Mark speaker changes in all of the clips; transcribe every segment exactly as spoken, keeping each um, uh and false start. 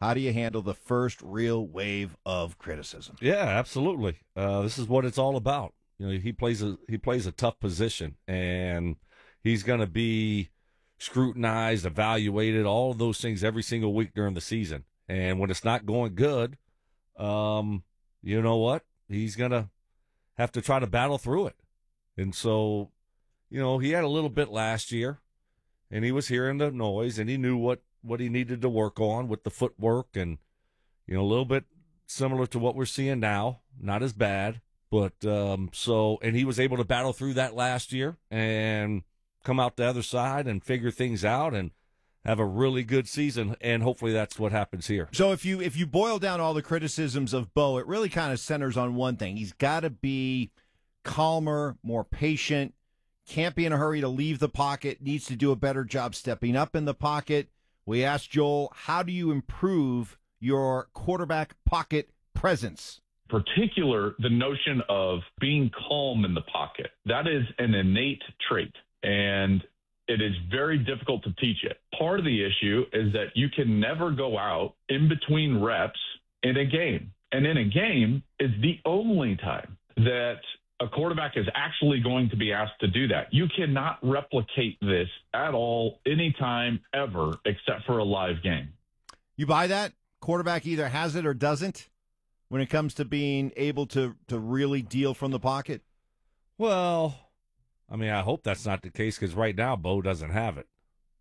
Speaker 1: How do you handle the first real wave of criticism?
Speaker 2: Yeah, absolutely. Uh, this is what it's all about. You know, he plays a he plays a tough position, and he's going to be scrutinized, evaluated, all of those things every single week during the season. And when it's not going good, um, you know what? He's going to have to try to battle through it. And so, you know, he had a little bit last year, and he was hearing the noise, and he knew what, what he needed to work on with the footwork, and, you know, a little bit similar to what we're seeing now, not as bad. But, um, so, and he was able to battle through that last year and come out the other side and figure things out and have a really good season. And hopefully that's what happens here.
Speaker 1: So if you, if you boil down all the criticisms of Bo, it really kind of centers on one thing. He's got to be calmer, more patient, can't be in a hurry to leave the pocket, needs to do a better job stepping up in the pocket. We asked Joel, how do you improve your quarterback pocket presence?
Speaker 3: Particular, the notion of being calm in the pocket. That is an innate trait, and it is very difficult to teach it. Part of the issue is that you can never go out in between reps in a game. And in a game is the only time that a quarterback is actually going to be asked to do that. You cannot replicate this at all, anytime, ever, except for a live game.
Speaker 1: You buy that? Quarterback either has it or doesn't when it comes to being able to, to really deal from the pocket?
Speaker 2: Well, I mean, I hope that's not the case because right now Bo doesn't have it.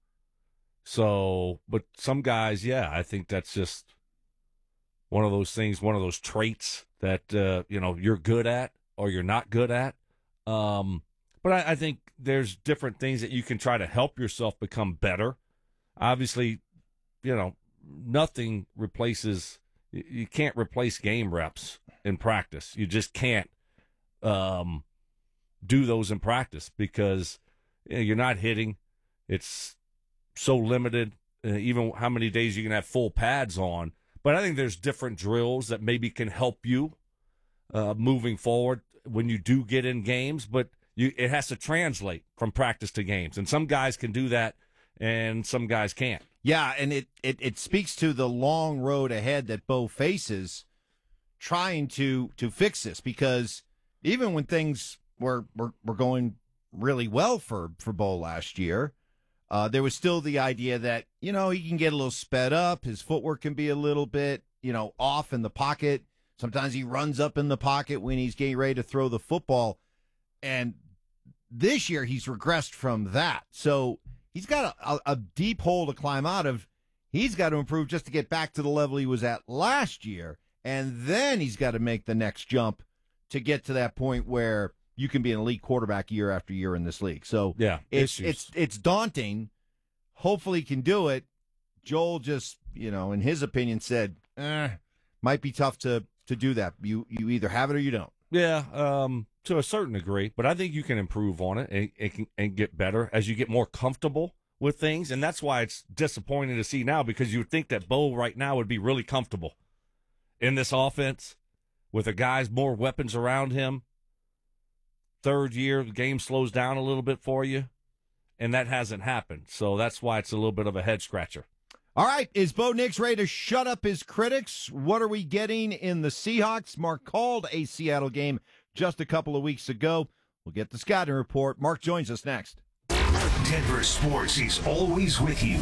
Speaker 2: So, but some guys, yeah, I think that's just one of those things, one of those traits that, uh, you know, you're good at or you're not good at. Um, but I, I think there's different things that you can try to help yourself become better. Obviously, you know, nothing replaces, you can't replace game reps in practice. You just can't um, do those in practice because you know, you're not hitting. It's so limited, uh, even how many days you can have full pads on. But I think there's different drills that maybe can help you uh, moving forward when you do get in games. But you, it has to translate from practice to games. And some guys can do that and some guys can't.
Speaker 1: Yeah, and it, it, it speaks to the long road ahead that Bo faces trying to, to fix this, because even when things were, were, were going really well for, for Bo last year, uh, there was still the idea that, you know, he can get a little sped up. His footwork can be a little bit, you know, off in the pocket. Sometimes he runs up in the pocket when he's getting ready to throw the football. And this year he's regressed from that. So he's got a, a, a deep hole to climb out of. He's got to improve just to get back to the level he was at last year. And then he's got to make the next jump to get to that point where you can be an elite quarterback year after year in this league. So
Speaker 2: yeah,
Speaker 1: it's,
Speaker 2: issues.
Speaker 1: it's, it's daunting. Hopefully he can do it. Joel just, you know, in his opinion said, eh, might be tough to, to do that. You, you either have it or you don't.
Speaker 2: Yeah. Um, to a certain degree, but I think you can improve on it and, and, and get better as you get more comfortable with things. And that's why it's disappointing to see now, because you would think that Bo right now would be really comfortable in this offense with the guys, more weapons around him. Third year, the game slows down a little bit for you, and that hasn't happened. So that's why it's a little bit of a head scratcher.
Speaker 1: All right, is Bo Nix ready to shut up his critics? What are we getting in the Seahawks? Mark called a Seattle game just a couple of weeks ago. We'll get the scouting report. Mark joins us next.
Speaker 4: Denver Sports is always with you.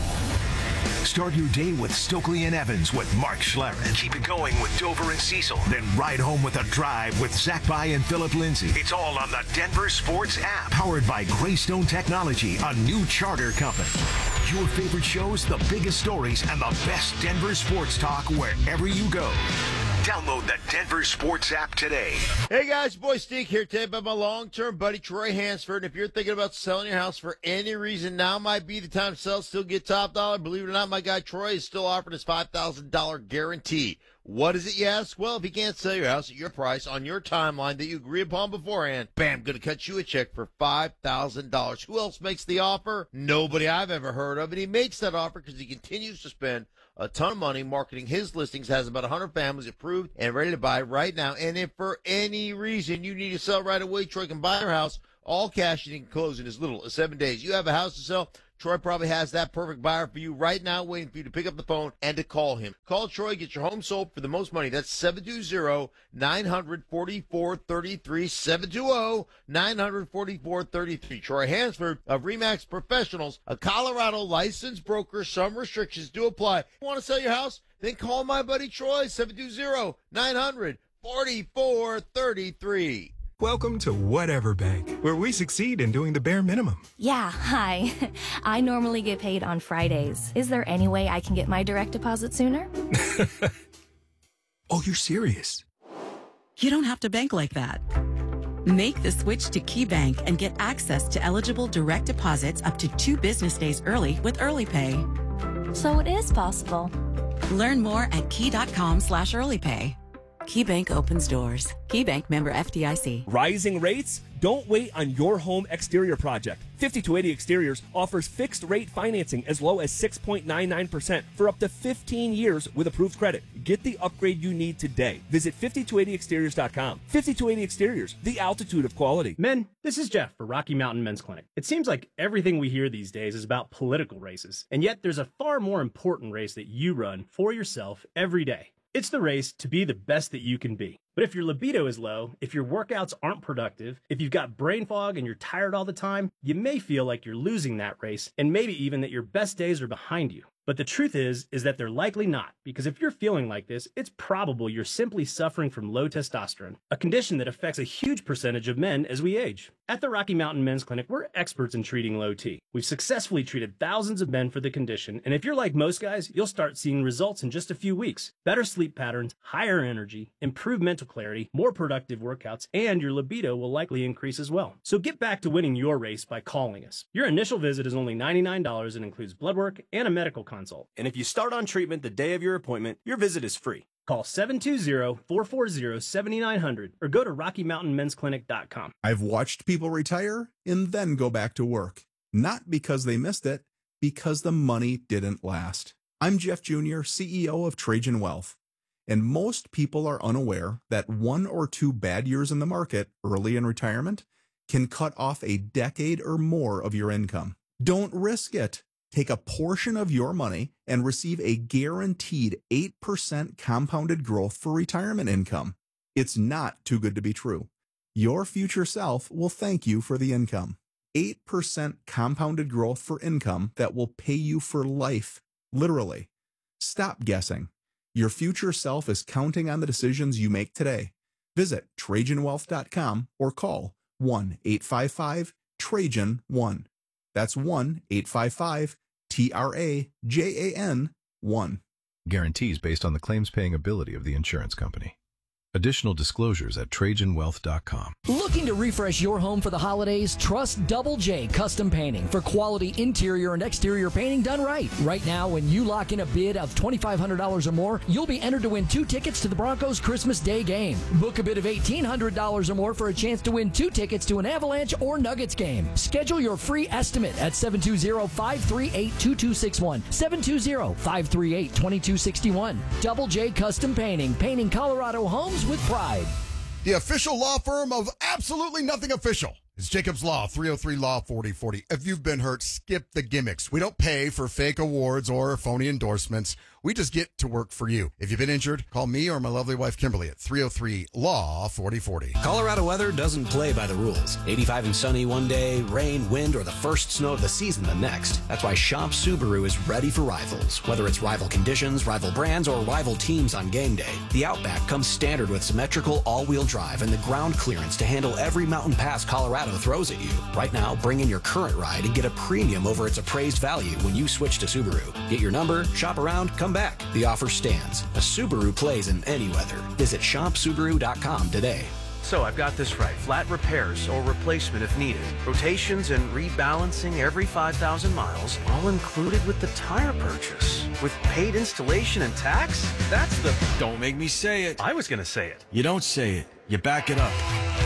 Speaker 4: Start your day with Stokely and Evans with Mark Schlereth. And keep it going with Dover and Cecil. Then ride home with a drive with Zach By and Philip Lindsay. It's all on the Denver Sports app. Powered by Greystone Technology, a new charter company. Your favorite shows, the biggest stories, and the best Denver sports talk wherever you go. Download the Denver Sports app today.
Speaker 5: Hey guys, boy Steve here today by my long-term buddy Troy Hansford. And if you're thinking about selling your house for any reason, now might be the time to sell, still get top dollar. Believe it or not, my guy Troy is still offering his five thousand dollars guarantee. What is it, you ask? Well, if you can't sell your house at your price on your timeline that you agree upon beforehand, bam, gonna cut you a check for five thousand dollars. Who else makes the offer? Nobody I've ever heard of. And he makes that offer because he continues to spend a ton of money marketing his listings, has about one hundred families approved and ready to buy right now. And if for any reason you need to sell right away, Troy can buy your house all cash and you can close in as little as seven days. You have a house to sell, Troy probably has that perfect buyer for you right now, waiting for you to pick up the phone and to call him. Call Troy, get your home sold for the most money. That's seven two zero, nine four four, three three, seven two zero, nine four four, three three. Troy Hansford of RE/MAX Professionals, a Colorado licensed broker. Some restrictions do apply. Want to sell your house? Then call my buddy Troy, seven two zero, nine four four, three three.
Speaker 6: Welcome to Whatever Bank, where we succeed in doing the bare minimum.
Speaker 7: Yeah, hi. I normally get paid on Fridays. Is there any way I can get my direct deposit sooner?
Speaker 6: Oh, you're serious?
Speaker 8: You don't have to bank like that. Make the switch to KeyBank and get access to eligible direct deposits up to two business days early with Early Pay.
Speaker 7: So it is possible.
Speaker 8: Learn more at key.com slash early pay. KeyBank opens doors. KeyBank member F D I C.
Speaker 9: Rising rates? Don't wait on your home exterior project. fifty-two eighty Exteriors offers fixed rate financing as low as six point nine nine percent for up to fifteen years with approved credit. Get the upgrade you need today. Visit fifty-two eighty exteriors dot com. fifty-two eighty Exteriors, the altitude of quality.
Speaker 10: Men, this is Jeff for Rocky Mountain Men's Clinic. It seems like everything we hear these days is about political races, and yet there's a far more important race that you run for yourself every day. It's the race to be the best that you can be. But if your libido is low, if your workouts aren't productive, if you've got brain fog and you're tired all the time, you may feel like you're losing that race, and maybe even that your best days are behind you. But the truth is, is that they're likely not, because if you're feeling like this, it's probable you're simply suffering from low testosterone, a condition that affects a huge percentage of men as we age. At the Rocky Mountain Men's Clinic, we're experts in treating low T. We've successfully treated thousands of men for the condition, and if you're like most guys, you'll start seeing results in just a few weeks. Better sleep patterns, higher energy, improved mental clarity, more productive workouts, and your libido will likely increase as well. So get back to winning your race by calling us. Your initial visit is only ninety-nine dollars and includes blood work and a medical consult. And if you start on treatment the day of your appointment, your visit is free. Call seven two zero, four four zero, seven nine zero zero or go to rocky mountain men's clinic dot com.
Speaker 11: I've watched people retire and then go back to work. Not because they missed it, because the money didn't last. I'm Jeff Junior, C E O of Trajan Wealth. And most people are unaware that one or two bad years in the market early in retirement can cut off a decade or more of your income. Don't risk it. Take a portion of your money and receive a guaranteed eight percent compounded growth for retirement income. It's not too good to be true. Your future self will thank you for the income. eight percent compounded growth for income that will pay you for life, literally. Stop guessing. Your future self is counting on the decisions you make today. Visit Trajan Wealth dot com or call one eight five five Trajan one. That's one eight five five T R A J A N one.
Speaker 12: Guarantees based on the claims-paying ability of the insurance company. Additional disclosures at Trajan Wealth dot com.
Speaker 13: Looking to refresh your home for the holidays? Trust Double J Custom Painting for quality interior and exterior painting done right. Right now, when you lock in a bid of twenty-five hundred dollars or more, you'll be entered to win two tickets to the Broncos Christmas Day game. Book a bid of eighteen hundred dollars or more for a chance to win two tickets to an Avalanche or Nuggets game. Schedule your free estimate at seven two zero, five three eight, two two six one, seven two zero, five three eight, two two six one. Double J Custom Painting, painting Colorado homes with pride.
Speaker 14: The official law firm of absolutely nothing official. It's Jacobs Law, three oh three Law forty forty. If you've been hurt, skip the gimmicks. We don't pay for fake awards or phony endorsements. We just get to work for you. If you've been injured, call me or my lovely wife Kimberly at three oh three Law forty forty.
Speaker 15: Colorado weather doesn't play by the rules. eighty-five and sunny one day, rain, wind, or the first snow of the season the next. That's why Shop Subaru is ready for rivals. Whether it's rival conditions, rival brands, or rival teams on game day, the Outback comes standard with symmetrical all-wheel drive and the ground clearance to handle every mountain pass Colorado throws at you. Right now, bring in your current ride and get a premium over its appraised value when you switch to Subaru. Get your number, shop around, come back. The offer stands. A Subaru plays in any weather. Visit shop subaru dot com today.
Speaker 16: So I've got this right. Flat repairs or replacement if needed. Rotations and rebalancing every five thousand miles, all included with the tire purchase. With paid installation and tax? That's the...
Speaker 17: Don't make me say it.
Speaker 16: I was going to say it.
Speaker 17: You don't say it. You back it up.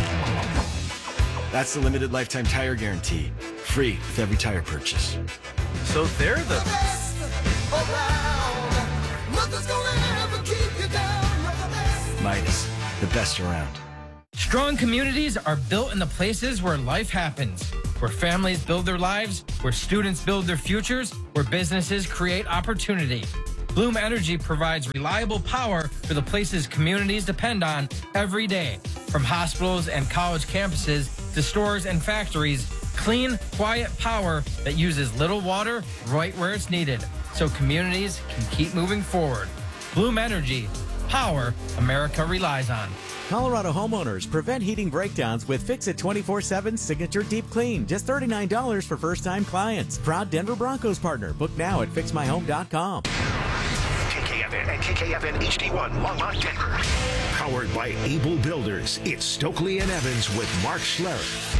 Speaker 17: That's the limited lifetime tire guarantee. Free with every tire purchase.
Speaker 16: So they're the... best
Speaker 17: around. Nothing's gonna ever keep you down. Midas, the best around.
Speaker 18: Strong communities are built in the places where life happens. where families build their lives, where students build their futures, where businesses create opportunity. Bloom Energy provides reliable power for the places communities depend on every day. From hospitals and college campuses to stores and factories, clean, quiet power that uses little water right where it's needed, so communities can keep moving forward. Bloom Energy, power America relies on.
Speaker 19: Colorado homeowners, prevent heating breakdowns with Fix-It twenty-four seven Signature Deep Clean. Just thirty-nine dollars for first-time clients. Proud Denver Broncos partner. Book now at fix my home dot com.
Speaker 4: K K F N and K K F N H D one, Longmont, Denver. Powered by Able Builders, it's Stokely and Evans with Mark Schlereth.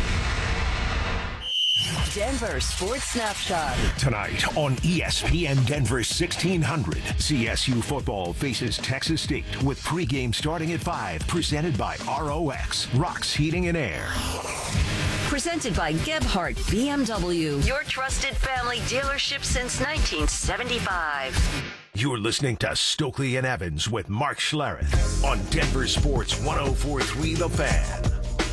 Speaker 20: Denver Sports Snapshot.
Speaker 4: Tonight on E S P N Denver sixteen hundred, C S U football faces Texas State with pregame starting at five, presented by R O X, Rocks Heating and Air.
Speaker 20: Presented by Gebhardt B M W, your trusted family dealership since nineteen seventy-five.
Speaker 4: You're listening to Stokely and Evans with Mark Schlereth on Denver Sports one oh four point three The Fan.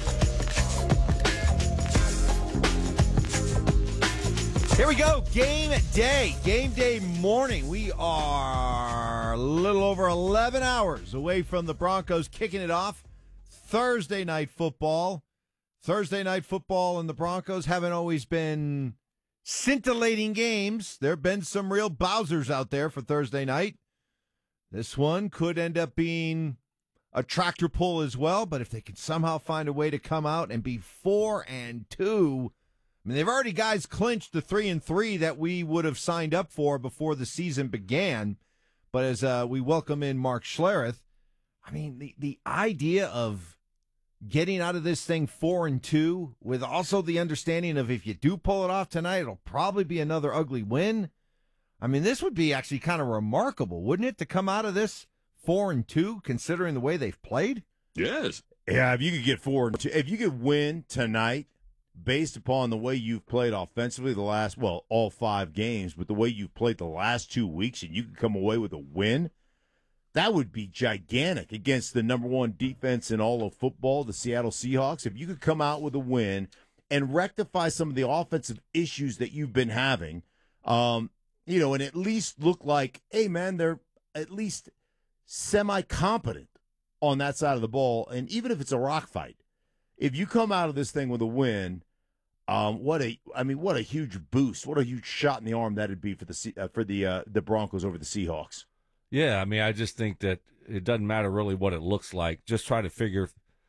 Speaker 1: Here we go. Game day. Game day morning. We are a little over eleven hours away from the Broncos kicking it off. Thursday night football. Thursday night football and the Broncos haven't always been scintillating games. There have been some real Bowsers out there for Thursday night. This one could end up being a tractor pull as well, but if they can somehow find a way to come out and be four and two, I mean, they've already, guys, clinched the three and three that we would have signed up for before the season began. But as uh, we welcome in Mark Schlereth, I mean, the, the idea of getting out of this thing four and two, with also the understanding of if you do pull it off tonight, it'll probably be another ugly win. I mean, this would be actually kind of remarkable, wouldn't it, to come out of this four and two, considering the way they've played?
Speaker 21: Yes. Yeah, if you could get four and two, if you could win tonight, based upon the way you've played offensively the last, well, all five games, but the way you've played the last two weeks, and you could come away with a win, that would be gigantic against the number one defense in all of football, the Seattle Seahawks. If you could come out with a win and rectify some of the offensive issues that you've been having, um, you know, and at least look like, hey, man, they're at least semi-competent on that side of the ball, and even if it's a rock fight, if you come out of this thing with a win, um, what a I mean, what a huge boost, what a huge shot in the arm that'd be for the uh, for the uh, the Broncos over the Seahawks.
Speaker 2: Yeah, I mean, I just think that it doesn't matter really what it looks like. Just try to figure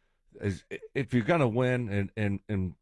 Speaker 2: if you're going to win and, and and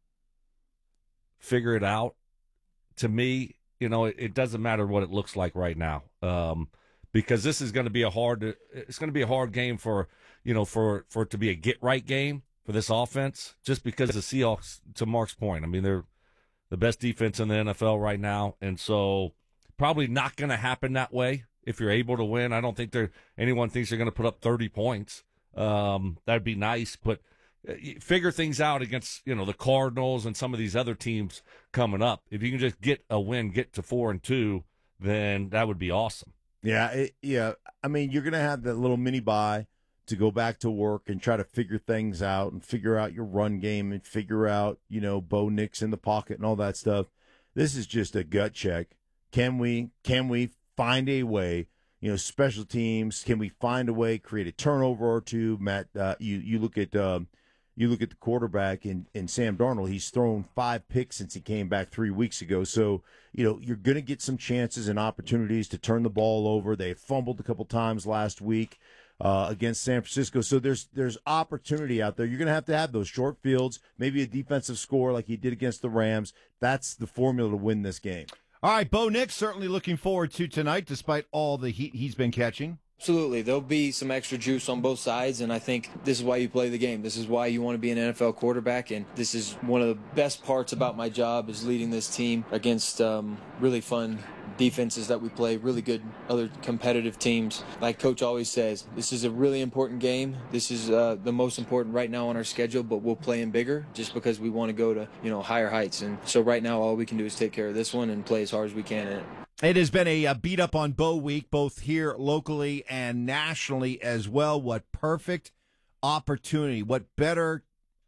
Speaker 2: figure it out. To me, you know, it, it doesn't matter what it looks like right now, um, because this is going to be a hard. It's going to be a hard game for you know for for it to be a get right game for this offense, just because the Seahawks, to Mark's point, I mean, they're the best defense in the N F L right now, and so probably not going to happen that way if you're able to win. I don't think they're, anyone thinks they're going to put up thirty points. Um, that'd be nice, but figure things out against, you know, the Cardinals and some of these other teams coming up. If you can just get a win, get to four and two, then that would be awesome.
Speaker 21: Yeah, it, yeah. I mean, you're going to have that little mini bye to go back to work and try to figure things out and figure out your run game and figure out, you know, Bo Nix in the pocket and all that stuff. This is just a gut check. Can we can we find a way, you know, special teams, can we find a way, create a turnover or two? Matt, uh, you, you look at um, you look at the quarterback in, in Sam Darnold, he's thrown five picks since he came back three weeks ago. So, you know, you're going to get some chances and opportunities to turn the ball over. They fumbled a couple times last week Uh, against San Francisco. So there's there's opportunity out there. You're going to have to have those short fields, maybe a defensive score like he did against the Rams. That's the formula to win this game.
Speaker 1: All right, Bo Nix certainly looking forward to tonight, despite all the heat he's been catching.
Speaker 22: Absolutely. There'll be some extra juice on both sides, and I think this is why you play the game. This is why you want to be an N F L quarterback, and this is one of the best parts about my job is leading this team against um, really fun defenses that we play, really good other competitive teams. Like Coach always says, this is a really important game. This is uh, the most important right now on our schedule, but we'll play in bigger just because we want to go to, you know, higher heights. And so right now all we can do is take care of this one and play as hard as we can in it.
Speaker 1: It has been a, a beat up on Bo week, both here locally and nationally as well. What perfect opportunity, what better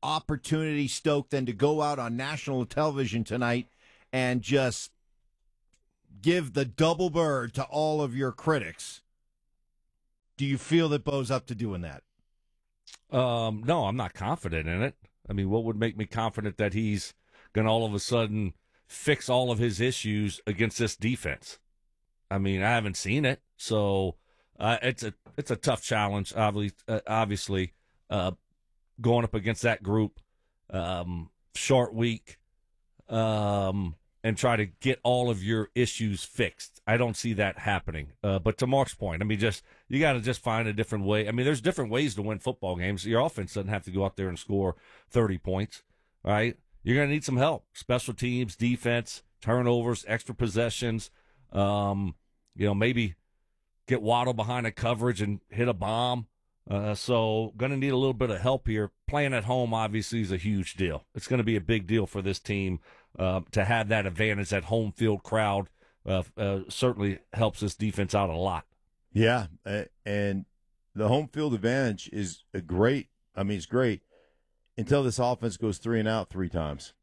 Speaker 1: opportunity, Stoke, than to go out on national television tonight and just give the double bird to all of your critics? Do you feel that Bo's up to doing that?
Speaker 2: Um, no, I'm not confident in it. I mean, what would make me confident that he's going to all of a sudden fix all of his issues against this defense? I mean, I haven't seen it, so uh, it's a it's a tough challenge. Obviously, uh, obviously, uh, going up against that group, um, short week, um, and try to get all of your issues fixed. I don't see that happening. Uh, but to Mark's point, I mean, just you got to just find a different way. I mean, there's different ways to win football games. Your offense doesn't have to go out there and score thirty points, right? You're going to need some help. Special teams, defense, turnovers, extra possessions. Um, you know, maybe get Waddle behind a coverage and hit a bomb. Uh, so going to need a little bit of help here. Playing at home, obviously, is a huge deal. It's going to be a big deal for this team uh, to have that advantage. That home field crowd uh, uh, certainly helps this defense out a lot.
Speaker 21: Yeah, uh, and the home field advantage is a great. I mean, it's great until this offense goes three and out three times.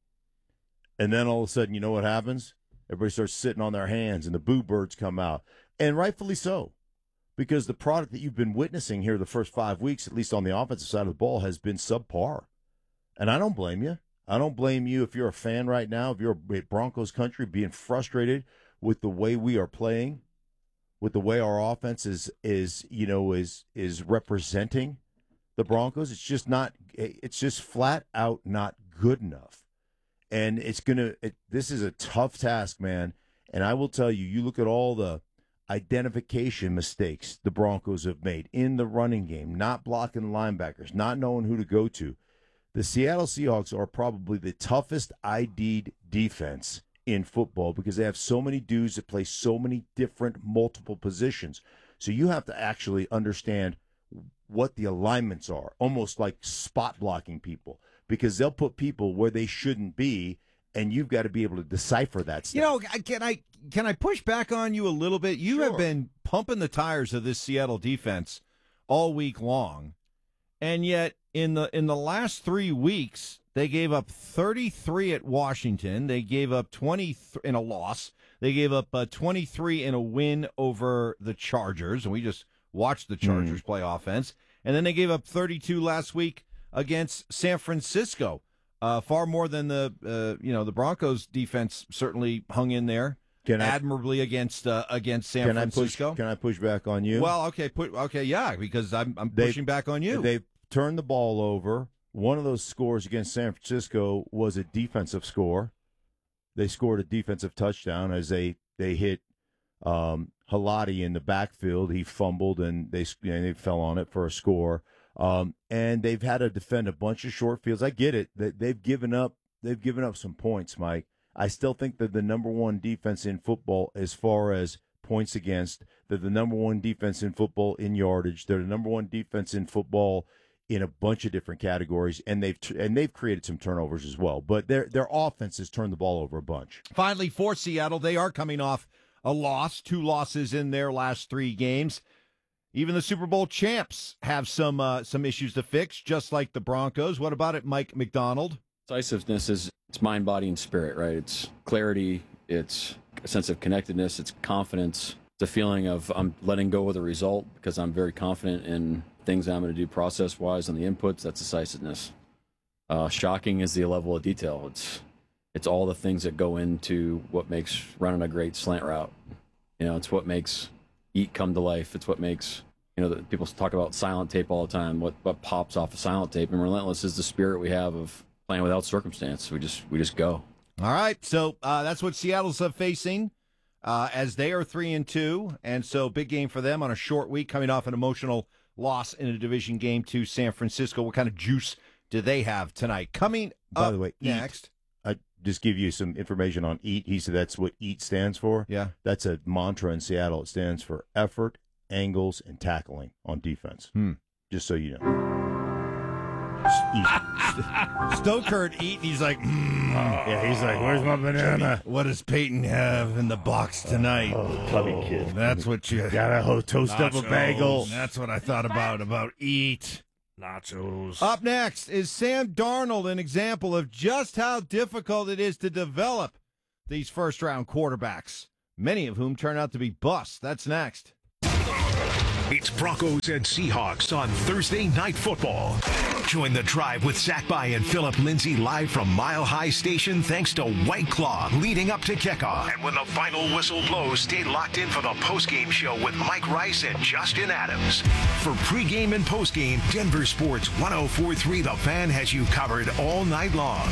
Speaker 21: And then all of a sudden, you know what happens? Everybody starts sitting on their hands, and the boo birds come out. And rightfully so, because the product that you've been witnessing here the first five weeks, at least on the offensive side of the ball, has been subpar. And I don't blame you. I don't blame you if you're a fan right now, if you're a Broncos country, being frustrated with the way we are playing, with the way our offense is, is you know, is is representing the Broncos. It's just not, it's just flat out not good enough. And it's going to, it, this is a tough task, man. And I will tell you, you look at all the identification mistakes the Broncos have made in the running game, not blocking linebackers, not knowing who to go to. The Seattle Seahawks are probably the toughest I D'd defense in football because they have so many dudes that play so many different multiple positions. So you have to actually understand what the alignments are, almost like spot blocking people, because they'll put people where they shouldn't be, and you've got to be able to decipher that stuff.
Speaker 1: You know, can I can I push back on you a little bit? You
Speaker 21: Sure.
Speaker 1: have been pumping the tires of this Seattle defense all week long, and yet in the in the last three weeks they gave up thirty-three at Washington. They gave up twenty in a loss. They gave up uh, twenty-three in a win over the Chargers, and we just watched the Chargers mm. play offense. And then they gave up thirty-two last week against San Francisco. Uh, far more than the uh, you know the Broncos defense certainly hung in there can admirably I, against uh, against San
Speaker 21: can
Speaker 1: Francisco.
Speaker 21: I push, can I push back on you?
Speaker 1: Well, okay, put okay, yeah, because I'm I'm
Speaker 21: they,
Speaker 1: pushing back on you.
Speaker 21: They turned the ball over. One of those scores against San Francisco was a defensive score. They scored a defensive touchdown as they they hit um, Halati in the backfield. He fumbled and they you know, they fell on it for a score. Um, and they've had to defend a bunch of short fields. I get it. They, they've given up. They've given up some points, Mike. I still think they're the number one defense in football as far as points against. They're the number one defense in football in yardage. They're the number one defense in football in a bunch of different categories, and they've and they've created some turnovers as well. But their their offense has turned the ball over a bunch.
Speaker 1: Finally, for Seattle, they are coming off a loss, two losses in their last three games. Even the Super Bowl champs have some uh, some issues to fix, just like the Broncos. What about it, Mike McDonald?
Speaker 3: Decisiveness is it's mind, body, and spirit, right? It's clarity, it's a sense of connectedness, it's confidence, it's a feeling of I'm letting go of the result because I'm very confident in things I'm going to do process-wise on the inputs. That's decisiveness. Uh, shocking is the level of detail. It's it's all the things that go into what makes running a great slant route. You know, it's what makes Eat come to life. It's what makes, you know, the, people talk about silent tape all the time. What what pops off of silent tape, and relentless is the spirit we have of playing without circumstance. We just we just go.
Speaker 1: All right, so uh, that's what Seattle's uh, facing uh, as they are three and two, and so big game for them on a short week, coming off an emotional loss in a division game to San Francisco. What kind of juice do they have tonight? Coming
Speaker 21: by
Speaker 1: up
Speaker 21: the way,
Speaker 1: next.
Speaker 21: Eat. I just give you some information on EAT. He said that's what EAT stands for.
Speaker 1: Yeah.
Speaker 21: That's a mantra in Seattle. It stands for effort, angles, and tackling on defense.
Speaker 1: Hmm.
Speaker 21: Just so you know.
Speaker 1: Eat. Stoke heard eat, and he's like, mm.
Speaker 21: Yeah, he's like, where's my banana?
Speaker 1: What does Peyton have in the box tonight?
Speaker 21: Oh, clubby kid.
Speaker 1: That's what you
Speaker 21: Gotta ho- toast up a bagel.
Speaker 1: That's what I thought about, about eat.
Speaker 2: Nachos.
Speaker 1: Up next, is Sam Darnold an example of just how difficult it is to develop these first-round quarterbacks, many of whom turn out to be busts? That's next.
Speaker 4: It's Broncos and Seahawks on Thursday Night Football. Join the drive with Zach By and Philip Lindsay live from Mile High Station thanks to White Claw leading up to kickoff. And when the final whistle blows, stay locked in for the postgame show with Mike Rice and Justin Adams. For pregame and postgame, Denver Sports one oh four point three The Fan has you covered all night long.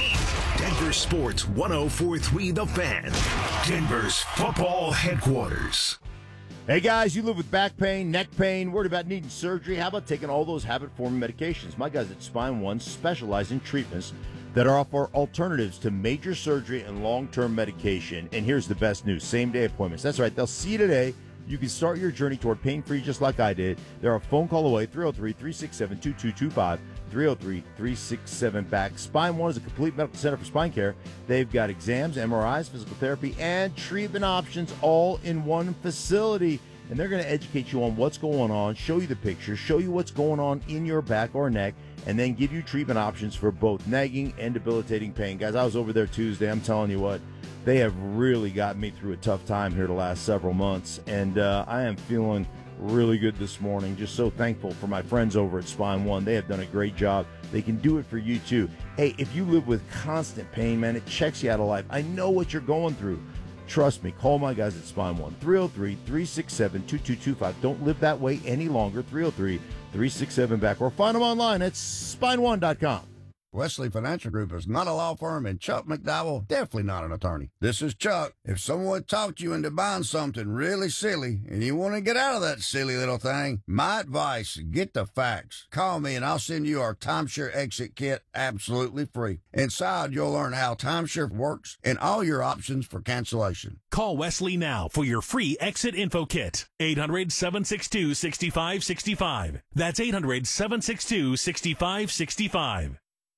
Speaker 4: Denver Sports one oh four point three The Fan, Denver's football headquarters.
Speaker 21: Hey guys, you live with back pain, neck pain, worried about needing surgery? How about taking all those habit-forming medications? My guys at Spine One specialize in treatments that offer alternatives to major surgery and long-term medication. And here's the best news, same-day appointments. That's right, they'll see you today. You can start your journey toward pain-free just like I did. They're a phone call away, three oh three, three six seven, two two two five, three oh three, three six seven, B A C K. Spine One is a complete medical center for spine care. They've got exams, M R Is, physical therapy, and treatment options all in one facility. And they're going to educate you on what's going on, show you the pictures, show you what's going on in your back or neck, and then give you treatment options for both nagging and debilitating pain. Guys, I was over there Tuesday. I'm telling you what, they have really gotten me through a tough time here the last several months, and uh, I am feeling really good this morning. Just so thankful for my friends over at Spine One. They have done a great job. They can do it for you, too. Hey, if you live with constant pain, man, it checks you out of life. I know what you're going through. Trust me, call my guys at Spine One, three oh three, three six seven, two two two five. Don't live that way any longer, three oh three, three six seven, B A C K, or find them online at spine one dot com.
Speaker 5: Wesley Financial Group is not a law firm, and Chuck McDowell definitely not an attorney. This is Chuck. If someone talked you into buying something really silly and you want to get out of that silly little thing, my advice, get the facts. Call me and I'll send you our timeshare exit kit absolutely free. Inside, you'll learn how timeshare works and all your options for cancellation.
Speaker 6: Call Wesley now for your free exit info kit. eight hundred, seven six two, six five six five. That's eight hundred, seven six two, six five six five.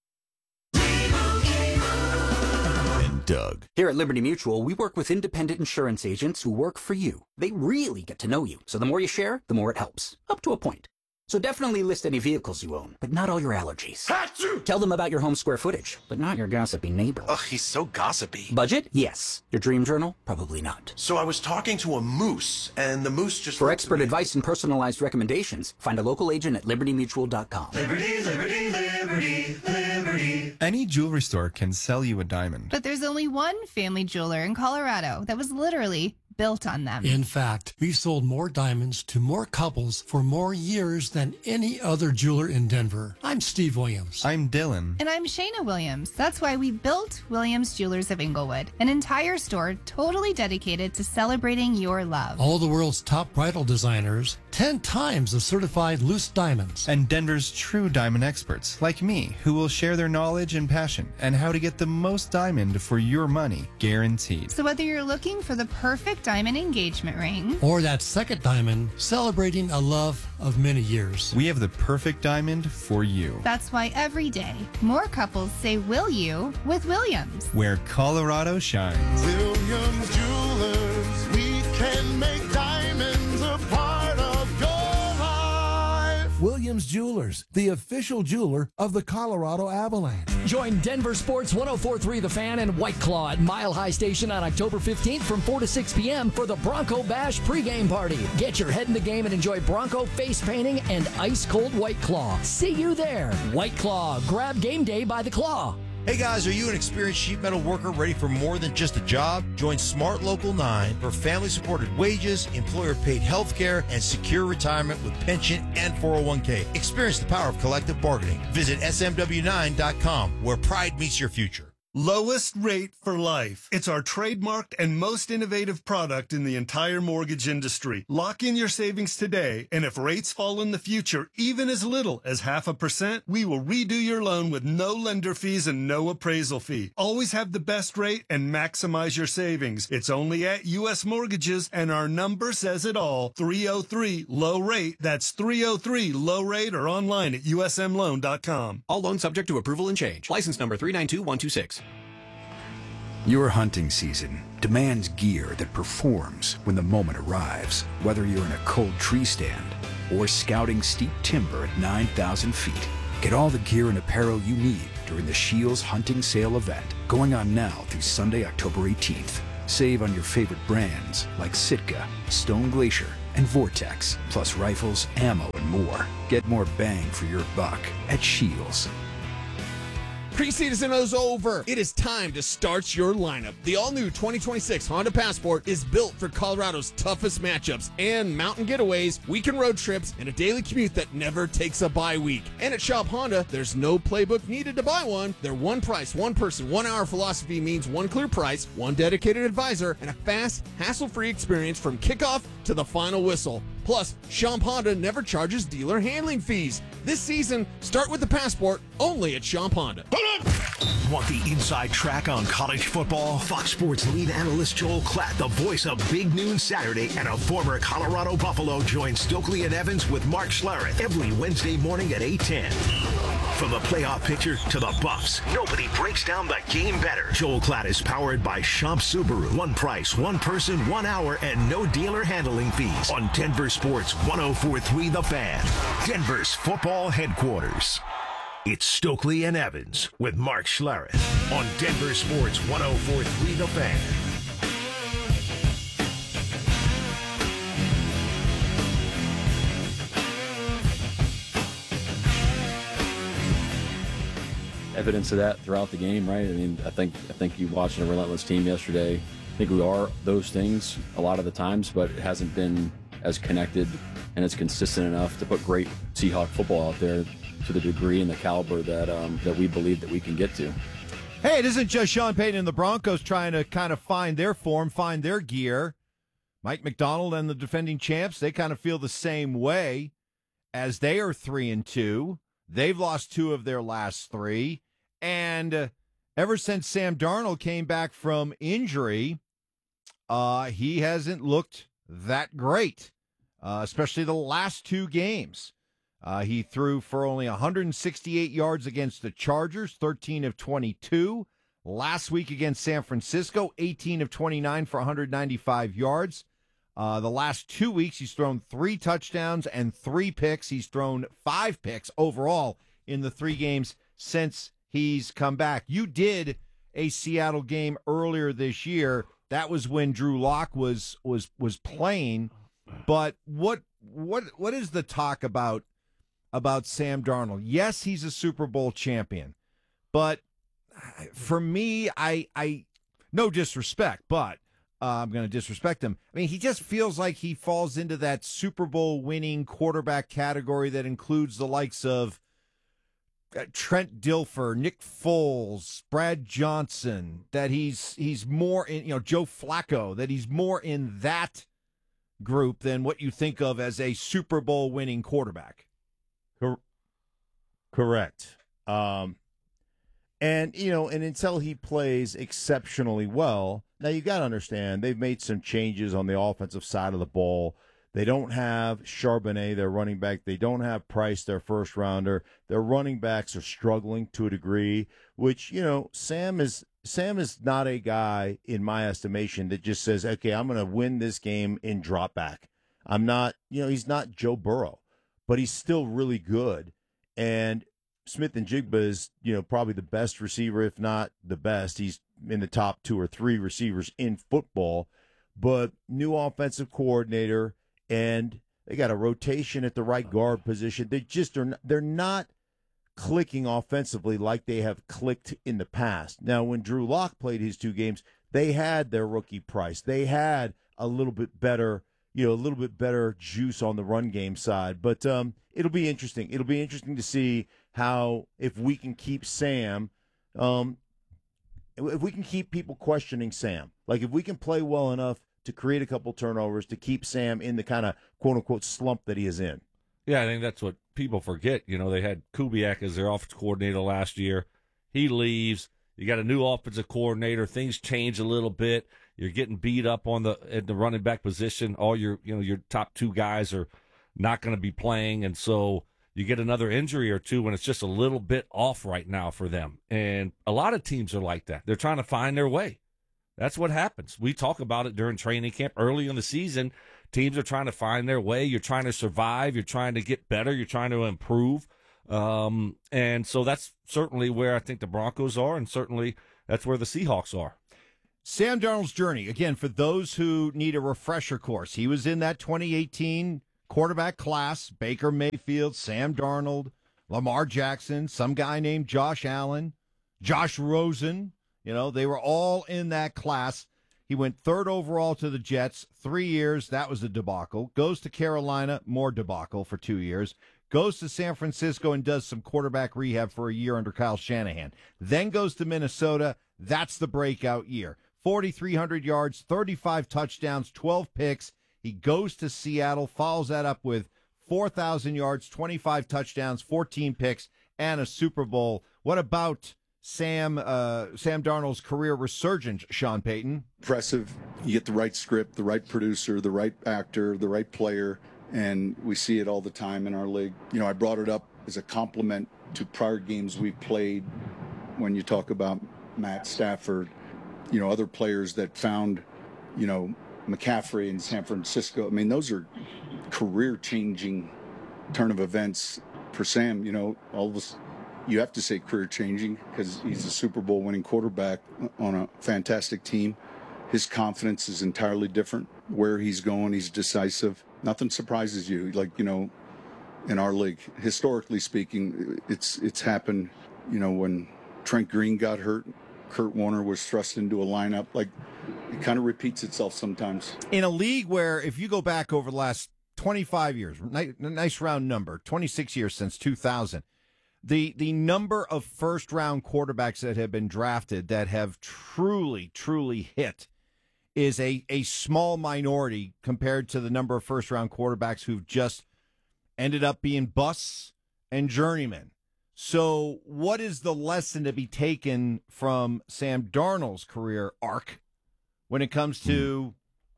Speaker 23: Doug. Here at Liberty Mutual, we work with independent insurance agents who work for you. They really get to know you, so the more you share, the more it helps. Up to a point. So definitely list any vehicles you own, but not all your allergies. Achoo! Tell them about your home square footage, but not your gossipy neighbor.
Speaker 24: Ugh, he's so gossipy.
Speaker 23: Budget? Yes. Your dream journal? Probably not.
Speaker 24: So I was talking to a moose, and the moose just...
Speaker 23: For expert advice and personalized recommendations, find a local agent at liberty mutual dot com.
Speaker 25: Liberty, liberty, liberty, liberty.
Speaker 26: Any jewelry store can sell you a diamond.
Speaker 27: But there's only one family jeweler in Colorado that was literally built on them.
Speaker 28: In fact, we've sold more diamonds to more couples for more years than any other jeweler in Denver. I'm Steve Williams.
Speaker 26: I'm Dylan.
Speaker 27: And I'm Shayna Williams. That's why we built Williams Jewelers of Inglewood, an entire store totally dedicated to celebrating your love.
Speaker 28: All the world's top bridal designers, ten times of certified loose diamonds.
Speaker 26: And Denver's true diamond experts, like me, who will share their knowledge and passion and how to get the most diamond for your money, guaranteed.
Speaker 27: So whether you're looking for the perfect diamond engagement ring,
Speaker 28: or that second diamond celebrating a love of many years,
Speaker 26: we have the perfect diamond for you.
Speaker 27: That's why every day more couples say will you with Williams,
Speaker 26: where Colorado shines.
Speaker 25: Williams Jewelers, we can make diamonds a part of your life.
Speaker 29: Williams Jewelers, the official jeweler of the Colorado Avalanche.
Speaker 13: Join Denver Sports one oh four point three The Fan and White Claw at Mile High Station on October fifteenth from four to six p.m. for the Bronco Bash pregame party. Get your head in the game and enjoy Bronco face painting and ice-cold White Claw. See you there. White Claw. Grab game day by the claw.
Speaker 1: Hey guys, are you an experienced sheet metal worker ready for more than just a job? Join Smart Local nine for family-supported wages, employer-paid health care, and secure retirement with pension and four oh one k. Experience the power of collective bargaining. Visit S M W nine dot com, where pride meets your future.
Speaker 30: Lowest rate for life. It's our trademarked and most innovative product in the entire mortgage industry. Lock in your savings today, and if rates fall in the future, even as little as half a percent, we will redo your loan with no lender fees and no appraisal fee. Always have the best rate and maximize your savings. It's only at U S Mortgages, and our number says it all. three oh three low rate. That's three oh three low rate, or online at U S M loan dot com.
Speaker 31: All loans subject to approval and change. License number three nine two one two six.
Speaker 32: Your hunting season demands gear that performs when the moment arrives. Whether you're in a cold tree stand or scouting steep timber at nine thousand feet. Get all the gear and apparel you need during the Scheels Hunting Sale event, going on now through Sunday, October eighteenth. Save on your favorite brands like Sitka, Stone Glacier, and Vortex, plus rifles, ammo, and more. Get more bang for your buck at Scheels.
Speaker 7: Preseason is over. It is time to start your lineup. The all-new twenty twenty-six Honda Passport is built for Colorado's toughest matchups and mountain getaways, weekend road trips, and a daily commute that never takes a bye week. And at Shop Honda, there's no playbook needed to buy one. Their one price, one person, one hour philosophy means one clear price, one dedicated advisor, and a fast, hassle-free experience from kickoff to the final whistle. Plus, Shop Honda never charges dealer handling fees. This season, start with the Passport only at Shop Honda.
Speaker 4: Want the inside track on college football? Fox Sports lead analyst Joel Klatt, the voice of Big Noon Saturday, and a former Colorado Buffalo, joins Stokely and Evans with Mark Schlereth every Wednesday morning at eight ten. From the playoff picture to the Buffs, nobody breaks down the game better. Joel Klatt is powered by Shop Subaru. One price, one person, one hour, and no dealer handling fees. On Denver Sports one oh four point three The Fan, Denver's football headquarters. It's Stokely and Evans with Mark Schlereth on Denver Sports one oh four point three The Fan.
Speaker 3: Evidence of that throughout the game, right? I mean, I think I think you watched a relentless team yesterday. I think we are those things a lot of the times, but it hasn't been as connected and as consistent enough to put great Seahawk football out there to the degree and the caliber that um, that we believe that we can get to.
Speaker 1: Hey, it isn't just Sean Payton and the Broncos trying to kind of find their form, find their gear. Mike McDonald and the defending champs, they kind of feel the same way as they are three and two. They've lost two of their last three. And uh, ever since Sam Darnold came back from injury, uh, he hasn't looked that great, uh, especially the last two games. Uh, he threw for only one hundred sixty-eight yards against the Chargers, thirteen of twenty-two. Last week against San Francisco, eighteen of twenty-nine for one hundred ninety-five yards. Uh, the last two weeks, he's thrown three touchdowns and three picks. He's thrown five picks overall in the three games since he's come back. You did a Seattle game earlier this year. That was when Drew Lock was was was playing. But what what what is the talk about about Sam Darnold? Yes, he's a Super Bowl champion, but for me, I I no disrespect, but uh, I'm going to disrespect him. I mean, he just feels like he falls into that Super Bowl winning quarterback category that includes the likes of Trent Dilfer, Nick Foles, Brad Johnson, that he's he's more in, you know, Joe Flacco, that he's more in that group than what you think of as a Super Bowl winning quarterback.
Speaker 21: Cor- correct. Um, and, you know, and until he plays exceptionally well, now you got to understand they've made some changes on the offensive side of the ball. They don't have Charbonnet, their running back. They don't have Price, their first rounder. Their running backs are struggling to a degree, which, you know, Sam is Sam is not a guy, in my estimation, that just says, okay, I'm going to win this game in drop back. I'm not, you know, he's not Joe Burrow, but he's still really good. And Smith and Jigba is, you know, probably the best receiver, if not the best. He's in the top two or three receivers in football. But new offensive coordinator, and they got a rotation at the right guard position. They just are. They're not clicking offensively like they have clicked in the past. Now, when Drew Lock played his two games, they had their rookie Price. They had a little bit better, you know, a little bit better juice on the run game side. But um, it'll be interesting. It'll be interesting to see how, if we can keep Sam, um, if we can keep people questioning Sam. Like, if we can play well enough to create a couple turnovers to keep Sam in the kind of quote-unquote slump that he is in.
Speaker 2: Yeah, I think that's what people forget. You know, they had Kubiak as their offensive coordinator last year. He leaves. You got a new offensive coordinator. Things change a little bit. You're getting beat up on the at the running back position. All your you know your top two guys are not going to be playing, and so you get another injury or two when it's just a little bit off right now for them. And a lot of teams are like that. They're trying to find their way. That's what happens. We talk about it during training camp early in the season. Teams are trying to find their way. You're trying to survive. You're trying to get better. You're trying to improve. Um, and so that's certainly where I think the Broncos are, and certainly that's where the Seahawks are.
Speaker 1: Sam Darnold's journey, again, for those who need a refresher course, he was in that twenty eighteen quarterback class. Baker Mayfield, Sam Darnold, Lamar Jackson, some guy named Josh Allen, Josh Rosen. You know, they were all in that class. He went third overall to the Jets, three years. That was a debacle. Goes to Carolina, more debacle for two years. Goes to San Francisco and does some quarterback rehab for a year under Kyle Shanahan. Then goes to Minnesota. That's the breakout year. forty-three hundred yards, thirty-five touchdowns, twelve picks. He goes to Seattle, follows that up with four thousand yards, twenty-five touchdowns, fourteen picks, and a Super Bowl. What about Sam uh, Sam Darnold's career resurgence, Sean Payton?
Speaker 8: Impressive. You get the right script, the right producer, the right actor, the right player, and we see it all the time in our league. You know, I brought it up as a compliment to prior games we played when you talk about Matt Stafford, you know, other players that found, you know, McCaffrey in San Francisco. I mean, those are career-changing turn of events for Sam. You know, all of us, you have to say career-changing because he's a Super Bowl winning quarterback on a fantastic team. His confidence is entirely different. Where he's going, he's decisive. Nothing surprises you. Like, you know, in our league, historically speaking, it's it's happened, you know, when Trent Green got hurt, Kurt Warner was thrust into a lineup. Like, it kind of repeats itself sometimes.
Speaker 1: In a league where, if you go back over the last twenty-five years, nice, nice round number, twenty-six years since two thousand, the the number of first-round quarterbacks that have been drafted that have truly, truly hit is a, a small minority compared to the number of first-round quarterbacks who've just ended up being busts and journeymen. So what is the lesson to be taken from Sam Darnold's career arc when it comes to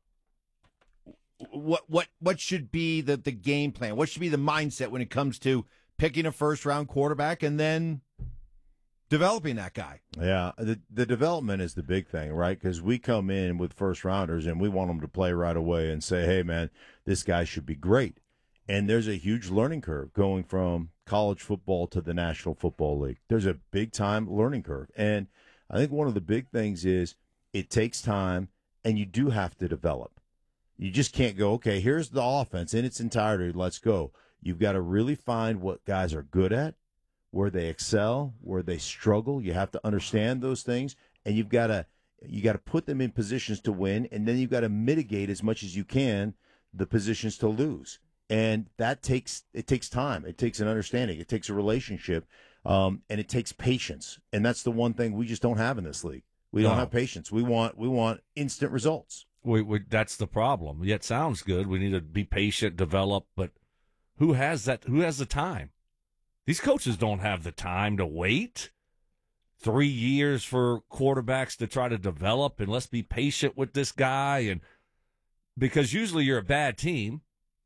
Speaker 1: what what what should be the, the game plan? What should be the mindset when it comes to picking a first-round quarterback and then developing that guy?
Speaker 21: Yeah, the the development is the big thing, right? Because we come in with first-rounders and we want them to play right away and say, hey, man, this guy should be great. And there's a huge learning curve going from college football to the National Football League. There's a big-time learning curve. And I think one of the big things is it takes time, and you do have to develop. You just can't go, okay, here's the offense in its entirety, let's go. You've got to really find what guys are good at, where they excel, where they struggle. You have to understand those things, and you've got to you got to put them in positions to win, and then you've got to mitigate as much as you can the positions to lose. And that takes it takes time. It takes an understanding. It takes a relationship, um, and it takes patience. And that's the one thing we just don't have in this league. We don't
Speaker 2: No.
Speaker 21: have patience. We want we want instant results.
Speaker 2: We, we, that's the problem. Yeah, it sounds good. We need to be patient, develop, but who has that? Who has the time? These coaches don't have the time to wait three years for quarterbacks to try to develop, and let's be patient with this guy. And because usually you're a bad team,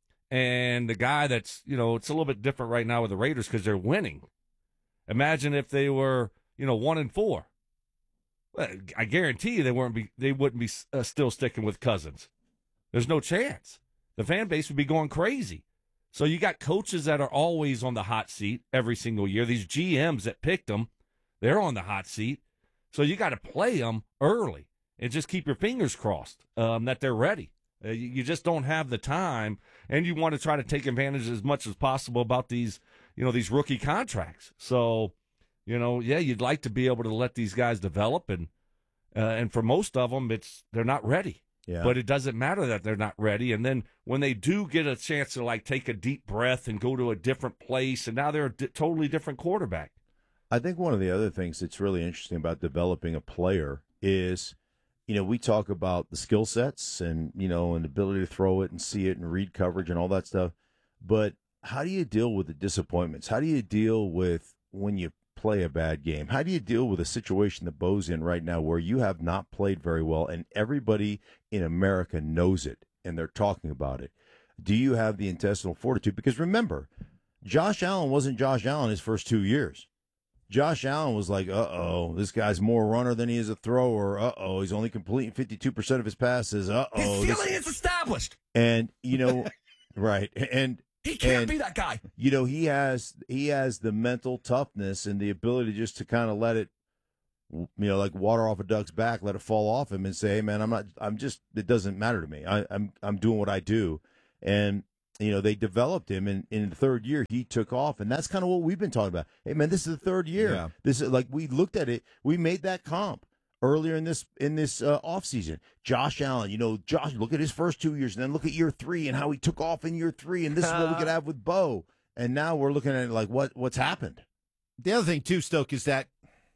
Speaker 2: and the guy that's, you know, it's a little bit different right now with the Raiders because they're winning. Imagine if they were, you know, one and four. Well, I guarantee you they weren't be they wouldn't be uh, still sticking with Cousins. There's no chance. The fan base would be going crazy. So you got coaches that are always on the hot seat every single year. These G Ms that picked them, they're on the hot seat. So you got to play them early and just keep your fingers crossed um, that they're ready. Uh, you, you just don't have the time, and you want to try to take advantage as much as possible about these, you know, these rookie contracts. So, you know, yeah, you'd like to be able to let these guys develop, and uh, and for most of them, it's they're not ready.
Speaker 21: Yeah.
Speaker 2: But it doesn't matter that they're not ready. And then when they do get a chance to, like, take a deep breath and go to a different place, and now they're a di- totally different quarterback.
Speaker 21: I think one of the other things that's really interesting about developing a player is, you know, we talk about the skill sets and, you know, and the ability to throw it and see it and read coverage and all that stuff. But how do you deal with the disappointments? How do you deal with when you play a bad game? How do you deal with a situation that Bo's in right now where you have not played very well and everybody in America knows it and they're talking about it? Do you have the intestinal fortitude? Because remember, Josh Allen wasn't Josh Allen his first two years. Josh Allen was like, uh-oh, this guy's more runner than he is a thrower. Uh-oh, he's only completing fifty-two percent of his passes. Uh-oh.
Speaker 9: His ceiling is established.
Speaker 21: And, you know, right. And
Speaker 9: he can't
Speaker 21: and,
Speaker 9: be that guy.
Speaker 21: You know, he has he has the mental toughness and the ability just to kind of let it, you know, like water off a duck's back, let it fall off him and say, hey, man, I'm not, I'm just, it doesn't matter to me. I, I'm, I'm doing what I do. And, you know, they developed him, and in the third year, he took off, and that's kind of what we've been talking about. Hey, man, this is the third year.
Speaker 1: Yeah.
Speaker 21: This is like we looked at it. We made that comp earlier in this in this uh, offseason. Josh Allen, you know, Josh, look at his first two years, and then look at year three and how he took off in year three, and this is what we could have with Bo. And now we're looking at it like what what's happened.
Speaker 1: The other thing too, Stoke, is that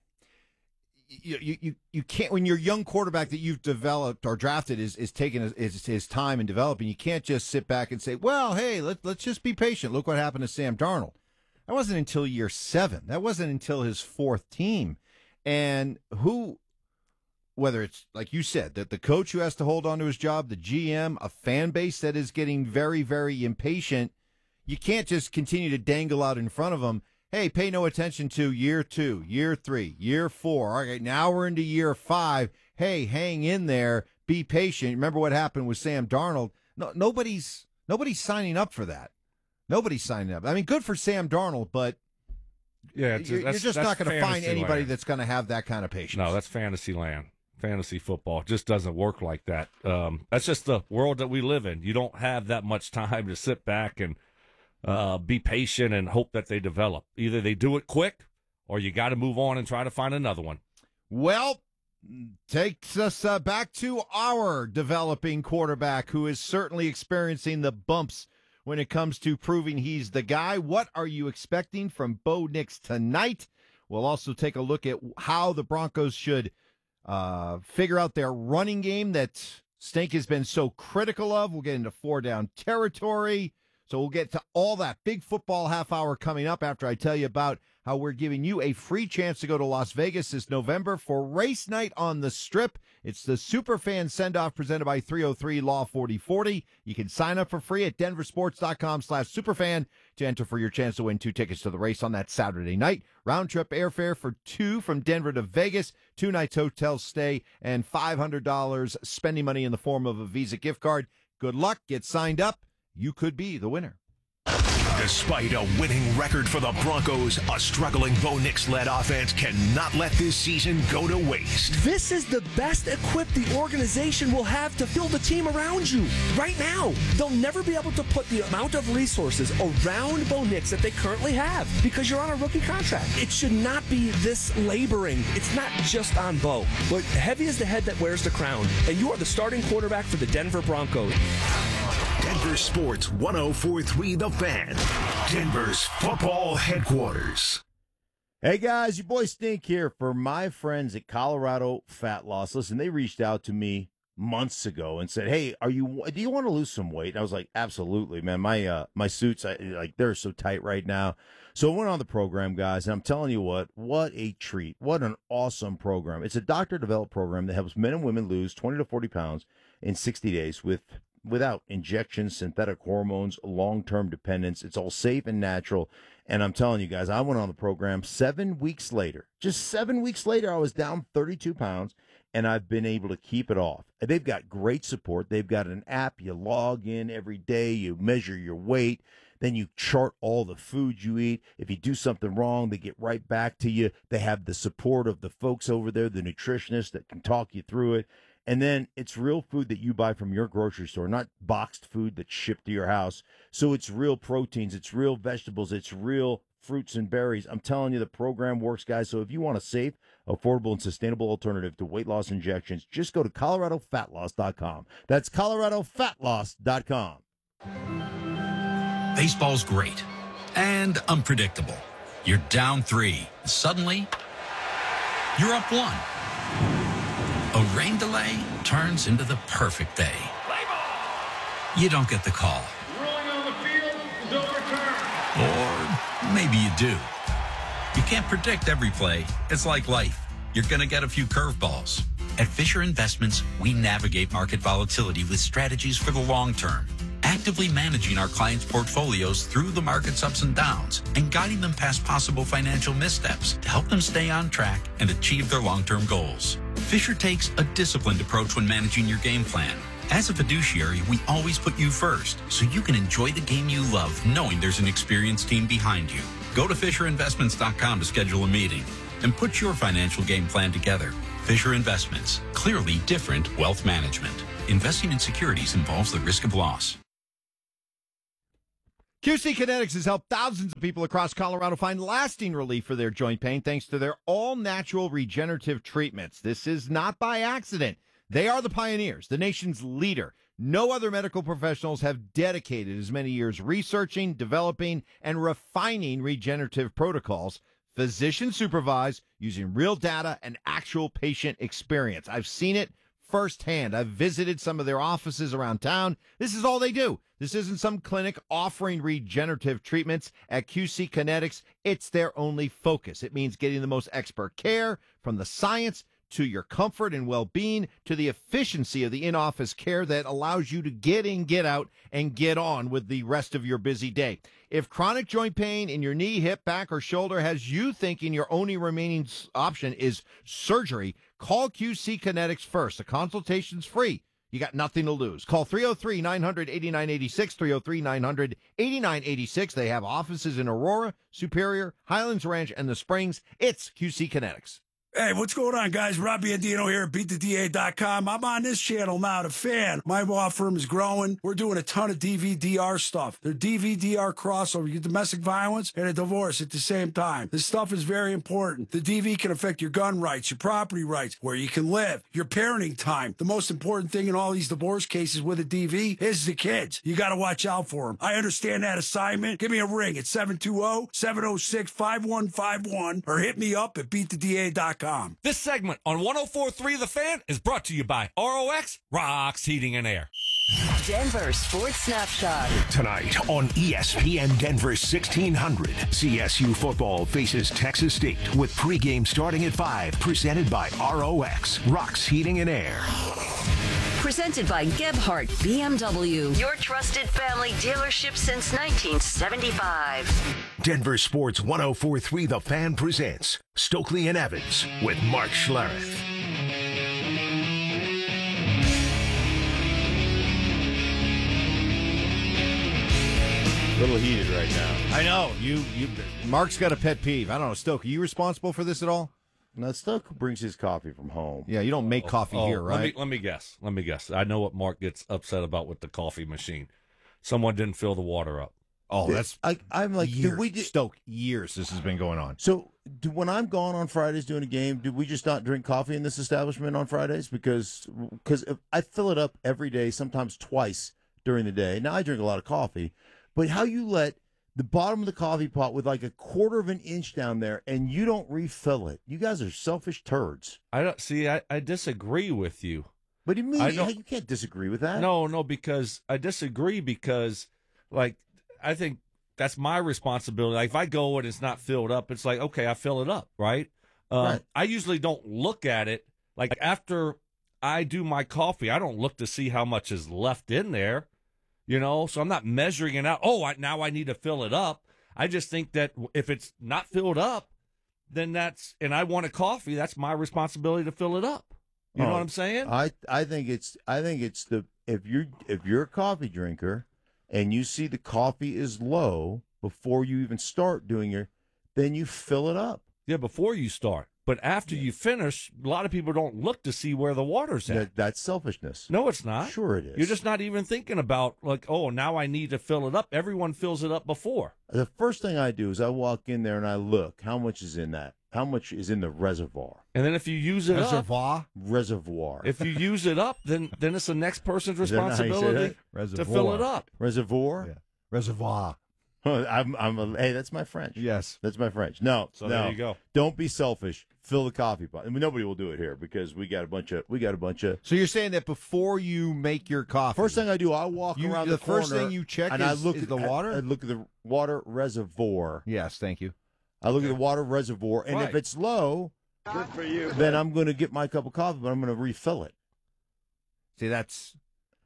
Speaker 1: you you you, you can't, when your young quarterback that you've developed or drafted is is taking his, his, his time in developing, you can't just sit back and say, well, hey, let, let's just be patient. Look what happened to Sam Darnold. That wasn't until year seven. That wasn't until his fourth team. And who, whether it's, like you said, that the coach who has to hold on to his job, the G M, a fan base that is getting very, very impatient, you can't just continue to dangle out in front of them, hey, pay no attention to year two, year three, year four. All right, now we're into year five. Hey, hang in there. Be patient. Remember what happened with Sam Darnold? No, nobody's nobody's signing up for that. Nobody's signing up. I mean, good for Sam Darnold, but
Speaker 2: yeah,
Speaker 1: you're, you're just not going to find anybody
Speaker 2: land.
Speaker 1: that's going to have that kind of patience.
Speaker 2: No, that's fantasy land. Fantasy football just doesn't work like that. Um, that's just the world that we live in. You don't have that much time to sit back and Uh, be patient and hope that they develop. Either they do it quick, or you got to move on and try to find another one.
Speaker 1: Well, takes us uh, back to our developing quarterback, who is certainly experiencing the bumps when it comes to proving he's the guy. What are you expecting from Bo Nix tonight? We'll also take a look at how the Broncos should uh, figure out their running game that Stink has been so critical of. We'll get into four down territory. So we'll get to all that big football half hour coming up after I tell you about how we're giving you a free chance to go to Las Vegas this November for race night on the Strip. It's the Superfan Send-Off presented by three oh three Law forty forty. You can sign up for free at denversports.com slash superfan to enter for your chance to win two tickets to the race on that Saturday night. Round trip airfare for two from Denver to Vegas, two nights hotel stay, and five hundred dollars spending money in the form of a Visa gift card. Good luck. Get signed up. You could be the winner.
Speaker 4: Despite a winning record for the Broncos, a struggling Bo Nix-led offense cannot let this season go to waste.
Speaker 9: This is the best equipped the organization will have to build a team around you. Right now, they'll never be able to put the amount of resources around Bo Nix that they currently have because you're on a rookie contract. It should not be this laboring. It's not just on Bo, but heavy is the head that wears the crown, and you are the starting quarterback for the Denver Broncos.
Speaker 4: Denver Sports one oh four point three The Fan, Denver's football headquarters.
Speaker 21: Hey guys, your boy Stink here for my friends at Colorado Fat Loss. Listen, they reached out to me months ago and said, "Hey, are you? Do you want to lose some weight?" And I was like, "Absolutely, man. My uh, my suits, I, like they're so tight right now." So I went on the program, guys, and I'm telling you what, what a treat! What an awesome program! It's a doctor-developed program that helps men and women lose twenty to forty pounds in sixty days with. without injections, synthetic hormones, long-term dependence. It's all safe and natural. And I'm telling you guys, I went on the program seven weeks later. Just seven weeks later, I was down thirty-two pounds, and I've been able to keep it off. They've got great support. They've got an app. You log in every day. You measure your weight. Then you chart all the food you eat. If you do something wrong, they get right back to you. They have the support of the folks over there, the nutritionists that can talk you through it. And then it's real food that you buy from your grocery store, not boxed food that's shipped to your house. So it's real proteins, it's real vegetables, it's real fruits and berries. I'm telling you, the program works, guys. So if you want a safe, affordable, and sustainable alternative to weight loss injections, just go to colorado fat loss dot com. That's colorado fat loss dot com.
Speaker 10: Baseball's great and unpredictable. You're down three. Suddenly, you're up one. A rain delay turns into the perfect day. You don't get the call.
Speaker 25: Rolling on the field is overturned.
Speaker 10: Or maybe you do. You can't predict every play. It's like life. You're going to get a few curveballs. At Fisher Investments, we navigate market volatility with strategies for the long term. Act actively managing our clients' portfolios through the market's ups and downs and guiding them past possible financial missteps to help them stay on track and achieve their long-term goals. Fisher takes a disciplined approach when managing your game plan. As a fiduciary, we always put you first, so you can enjoy the game you love knowing there's an experienced team behind you. Go to Fisher Investments dot com to schedule a meeting and put your financial game plan together. Fisher Investments, clearly different wealth management. Investing in securities involves the risk of loss.
Speaker 1: Q C Kinetics has helped thousands of people across Colorado find lasting relief for their joint pain thanks to their all-natural regenerative treatments. This is not by accident. They are the pioneers, the nation's leader. No other medical professionals have dedicated as many years researching, developing, and refining regenerative protocols, physician supervised, using real data and actual patient experience. I've seen it firsthand. I've visited some of their offices around town. This is all they do. This isn't some clinic offering regenerative treatments. At Q C Kinetics, it's their only focus. It means getting the most expert care, from the science to your comfort and well-being, to the efficiency of the in-office care that allows you to get in, get out, and get on with the rest of your busy day. If chronic joint pain in your knee, hip, back, or shoulder has you thinking your only remaining option is surgery, call Q C Kinetics first. The consultation's free. You got nothing to lose. Call three oh three, nine hundred, eighty-nine eighty-six, three oh three, nine hundred, eighty-nine eighty-six. They have offices in Aurora, Superior, Highlands Ranch, and the Springs. It's Q C Kinetics.
Speaker 5: Hey, what's going on, guys? Robbie Andino here at beat the D A dot com. I'm on this channel now, The Fan. My law firm is growing. We're doing a ton of D V D R stuff. They're D V D R crossover. You get domestic violence and a divorce at the same time. This stuff is very important. The D V can affect your gun rights, your property rights, where you can live, your parenting time. The most important thing in all these divorce cases with a D V is the kids. You got to watch out for them. I understand that assignment. Give me a ring at seven two zero, seven zero six, five one five one or hit me up at beat the D A dot com.
Speaker 2: This segment on one oh four point three The Fan is brought to you by R O X, Rocks Heating and Air.
Speaker 6: Denver Sports Snapshot.
Speaker 4: Tonight on E S P N Denver sixteen hundred, C S U football faces Texas State with pregame starting at five, presented by R O X, Rocks Heating and Air.
Speaker 6: Presented by Gebhardt B M W, your trusted family dealership since nineteen seventy-five.
Speaker 4: Denver Sports one oh four point three The Fan presents Stokely and Evans with Mark Schlereth.
Speaker 21: A little heated right now.
Speaker 1: I know. You, you. Mark's got a pet peeve. I don't know. Stoke, are you responsible for this at all?
Speaker 21: No, Stoke brings his coffee from home.
Speaker 1: Yeah, you don't make coffee
Speaker 2: oh,
Speaker 1: here, right?
Speaker 2: Let me, let me guess. Let me guess. I know what Mark gets upset about with the coffee machine. Someone didn't fill the water up.
Speaker 1: Oh, that's
Speaker 21: I, I'm like,
Speaker 1: years.
Speaker 21: did we do,
Speaker 1: Stoke, years this has been going on.
Speaker 21: So, do, when I'm gone on Fridays doing a game, do we just not drink coffee in this establishment on Fridays? Because because I fill it up every day, sometimes twice during the day. Now, I drink a lot of coffee, but how you let the bottom of the coffee pot with like a quarter of an inch down there and you don't refill it? You guys are selfish turds.
Speaker 2: I don't see. I, I disagree with you.
Speaker 21: What do you mean?
Speaker 2: I
Speaker 21: You can't disagree with that.
Speaker 2: No, no, because I disagree because, like, I think that's my responsibility. Like, if I go and it's not filled up, it's like, okay, I fill it up, right? Um,
Speaker 21: Right.
Speaker 2: I usually don't look at it. Like, after I do my coffee, I don't look to see how much is left in there, you know? So I'm not measuring it out. Oh, I, now I need to fill it up. I just think that if it's not filled up, then that's, and I want a coffee, that's my responsibility to fill it up. You know
Speaker 21: Oh,
Speaker 2: what I'm saying?
Speaker 21: I I think it's I think it's the if you if you're a coffee drinker and you see the coffee is low before you even start doing your, then you fill it up.
Speaker 2: Yeah, before you start. But after you finish, a lot of people don't look to see where the water's at.
Speaker 21: That, that's selfishness.
Speaker 2: No, it's not.
Speaker 21: Sure it is.
Speaker 2: You're just not even thinking about, like, oh, now I need to fill it up. Everyone fills it up before.
Speaker 21: The first thing I do is I walk in there and I look how much is in that. How much is in the reservoir?
Speaker 2: And then if you use it
Speaker 21: Reservoir?
Speaker 2: up,
Speaker 21: Reservoir.
Speaker 2: if you use it up, then then it's the next person's
Speaker 21: Is that not how you say
Speaker 2: responsibility
Speaker 21: that?
Speaker 2: to fill it up.
Speaker 21: Reservoir?
Speaker 1: Yeah. Reservoir.
Speaker 21: I'm, I'm a, hey, that's my French.
Speaker 1: Yes.
Speaker 21: That's my French. No,
Speaker 2: So
Speaker 21: no.
Speaker 2: there you go.
Speaker 21: Don't be selfish. Fill the coffee pot. I mean, nobody will do it here because we got a bunch of we got a bunch of.
Speaker 1: So you're saying that before you make your coffee,
Speaker 21: First thing I do, I walk
Speaker 1: You-
Speaker 21: around
Speaker 1: the
Speaker 21: the, corner.
Speaker 1: first thing you check
Speaker 21: and
Speaker 1: is-
Speaker 21: I look
Speaker 1: is
Speaker 21: at
Speaker 1: the water?
Speaker 21: I, I look at the water reservoir.
Speaker 1: Yes, thank you.
Speaker 21: I look at the water reservoir, and if
Speaker 1: Right.
Speaker 21: it's low,
Speaker 25: Good for you.
Speaker 21: then I'm going to get my cup of coffee, but I'm going to refill it.
Speaker 1: See, that's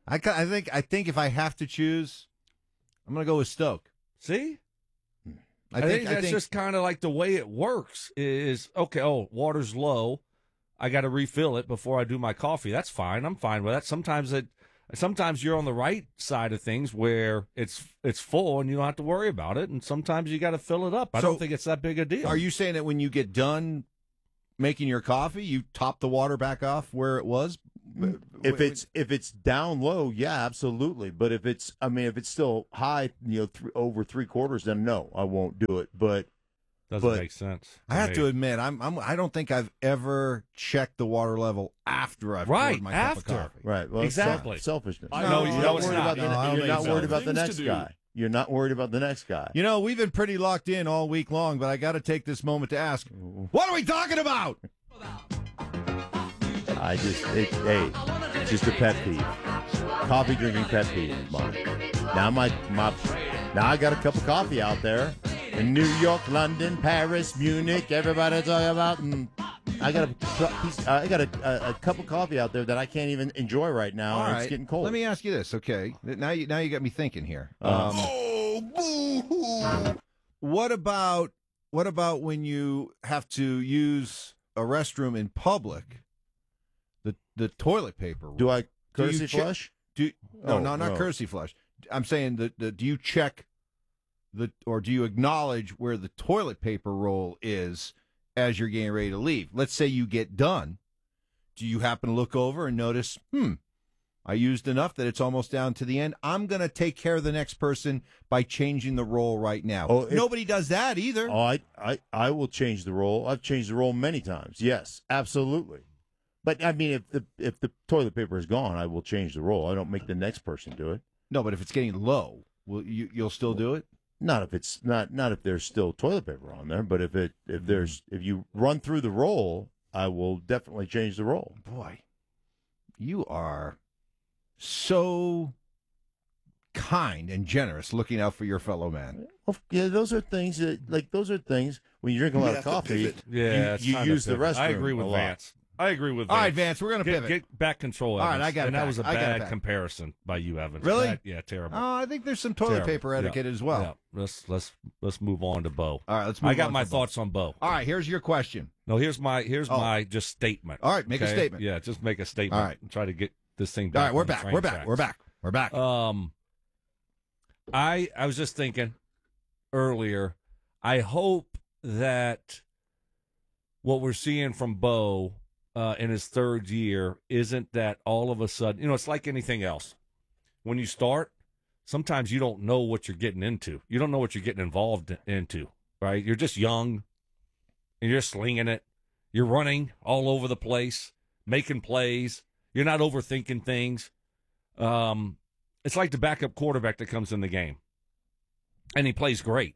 Speaker 1: I, ca- I think I think if I have to choose, I'm going to go with Stoke.
Speaker 2: See?
Speaker 1: I
Speaker 2: I,
Speaker 1: think,
Speaker 2: think
Speaker 1: I
Speaker 2: that's
Speaker 1: think
Speaker 2: just kind of like the way it works is, okay, oh, water's low. I got to refill it before I do my coffee. That's fine. I'm fine with that. Sometimes it, sometimes you're on the right side of things where it's it's full and you don't have to worry about it, and sometimes you got to fill it up. I
Speaker 1: So,
Speaker 2: don't think it's that big a deal.
Speaker 1: Are you saying that when you get done making your coffee, you top the water back off where it was?
Speaker 21: If it's if it's down low, yeah, absolutely. But if it's, I mean, if it's still high, you know, th- over three quarters, then no, I won't do it. But
Speaker 2: Doesn't
Speaker 21: but
Speaker 2: make sense.
Speaker 1: I have
Speaker 2: me.
Speaker 1: to admit, I'm, I'm I don't think I've ever checked the water level after I've
Speaker 2: Right,
Speaker 1: poured my
Speaker 2: after.
Speaker 1: cup of coffee.
Speaker 21: right, well, it's
Speaker 2: Exactly.
Speaker 21: self- selfishness.
Speaker 2: I know,
Speaker 21: you're
Speaker 2: no,
Speaker 21: not
Speaker 2: it's
Speaker 21: worried
Speaker 2: not.
Speaker 21: about
Speaker 2: No,
Speaker 21: the,
Speaker 2: I don't
Speaker 21: you're
Speaker 2: think
Speaker 21: not
Speaker 2: so.
Speaker 21: worried about the
Speaker 11: Things to
Speaker 21: next
Speaker 11: do.
Speaker 21: guy. You're not worried about the next guy.
Speaker 1: You know, we've been pretty locked in all week long, but I got to take this moment to ask, what are we talking about?
Speaker 21: I just, it, hey, just a pet peeve. Coffee drinking pet peeve of mine. Now my, my, now I got a cup of coffee out there in New York, London, Paris, Munich. Everybody talking about, and I got a, piece, uh, I got a, a, a cup of coffee out there that I can't even enjoy right now.
Speaker 1: All
Speaker 21: and
Speaker 1: right,
Speaker 21: it's getting cold.
Speaker 1: let me ask you this, okay? Now you now you got me thinking here.
Speaker 21: Uh,
Speaker 1: Um,
Speaker 11: Oh, boo-hoo.
Speaker 1: what about what about when you have to use a restroom in public? The the toilet paper rule.
Speaker 21: do I
Speaker 1: Do you
Speaker 21: courtesy
Speaker 1: check-
Speaker 21: flush?
Speaker 1: Do no,
Speaker 21: Oh,
Speaker 1: no, not
Speaker 21: no.
Speaker 1: courtesy flush. I'm saying that the, do you check the or do you acknowledge where the toilet paper roll is as you're getting ready to leave? Let's say you get done. Do you happen to look over and notice, hmm, I used enough that it's almost down to the end. I'm going to take care of the next person by changing the roll right now.
Speaker 21: Oh, if-
Speaker 1: Nobody does that either.
Speaker 21: Oh, I, I, I will change the roll. I've changed the roll many times. Yes, absolutely. But I mean, if the if the toilet paper is gone, I will change the roll. I don't make the next person do it.
Speaker 1: No, but if it's getting low, will you you'll still do it?
Speaker 21: Not if it's not not if there's still toilet paper on there. But if it if there's if you run through the roll, I will definitely change the roll.
Speaker 1: Boy, you are so kind and generous, looking out for your fellow man.
Speaker 21: Well, yeah, those are things that like those are things when you drink a lot
Speaker 11: You
Speaker 21: of
Speaker 11: have to
Speaker 21: coffee.
Speaker 11: pivot.
Speaker 2: Yeah, it's
Speaker 21: you, you
Speaker 2: time to
Speaker 21: use the
Speaker 2: pivot.
Speaker 21: restroom.
Speaker 2: I agree
Speaker 21: a
Speaker 2: with
Speaker 21: lot.
Speaker 2: Vance. I agree with Vance.
Speaker 1: All right, Vance, we're going to
Speaker 2: Get,
Speaker 1: pivot.
Speaker 2: get back control,
Speaker 1: All right,
Speaker 2: Evans.
Speaker 1: I got it
Speaker 2: And that
Speaker 1: back.
Speaker 2: was a
Speaker 1: I got it
Speaker 2: bad
Speaker 1: back.
Speaker 2: comparison by you, Evans.
Speaker 1: Really?
Speaker 2: Bad- yeah, terrible.
Speaker 1: Oh, I think there's some toilet
Speaker 2: Terrible.
Speaker 1: paper etiquette
Speaker 2: Yeah.
Speaker 1: as well.
Speaker 2: Yeah. Let's let's let's move on to Bo.
Speaker 1: All right, let's move
Speaker 2: I got
Speaker 1: on
Speaker 2: my
Speaker 1: to Bo.
Speaker 2: thoughts on Bo.
Speaker 1: All right, here's your question.
Speaker 2: No, here's my here's
Speaker 1: Oh.
Speaker 2: my just statement.
Speaker 1: All right, make a
Speaker 2: okay?
Speaker 1: statement.
Speaker 2: Yeah, just make a statement.
Speaker 1: All right.
Speaker 2: And try to get this thing
Speaker 1: All
Speaker 2: back.
Speaker 1: right, we're
Speaker 2: on the
Speaker 1: back.
Speaker 2: train
Speaker 1: We're back.
Speaker 2: tracks.
Speaker 1: We're back. We're back.
Speaker 2: Um, I I was just thinking earlier. I hope that what we're seeing from Bo uh, in his third year isn't that all of a sudden, you know, it's like anything else. When you start, sometimes you don't know what you're getting into. You don't know what you're getting involved into, right? You're just young, and you're slinging it. You're running all over the place, making plays. You're not overthinking things. Um, it's like the backup quarterback that comes in the game, and he plays great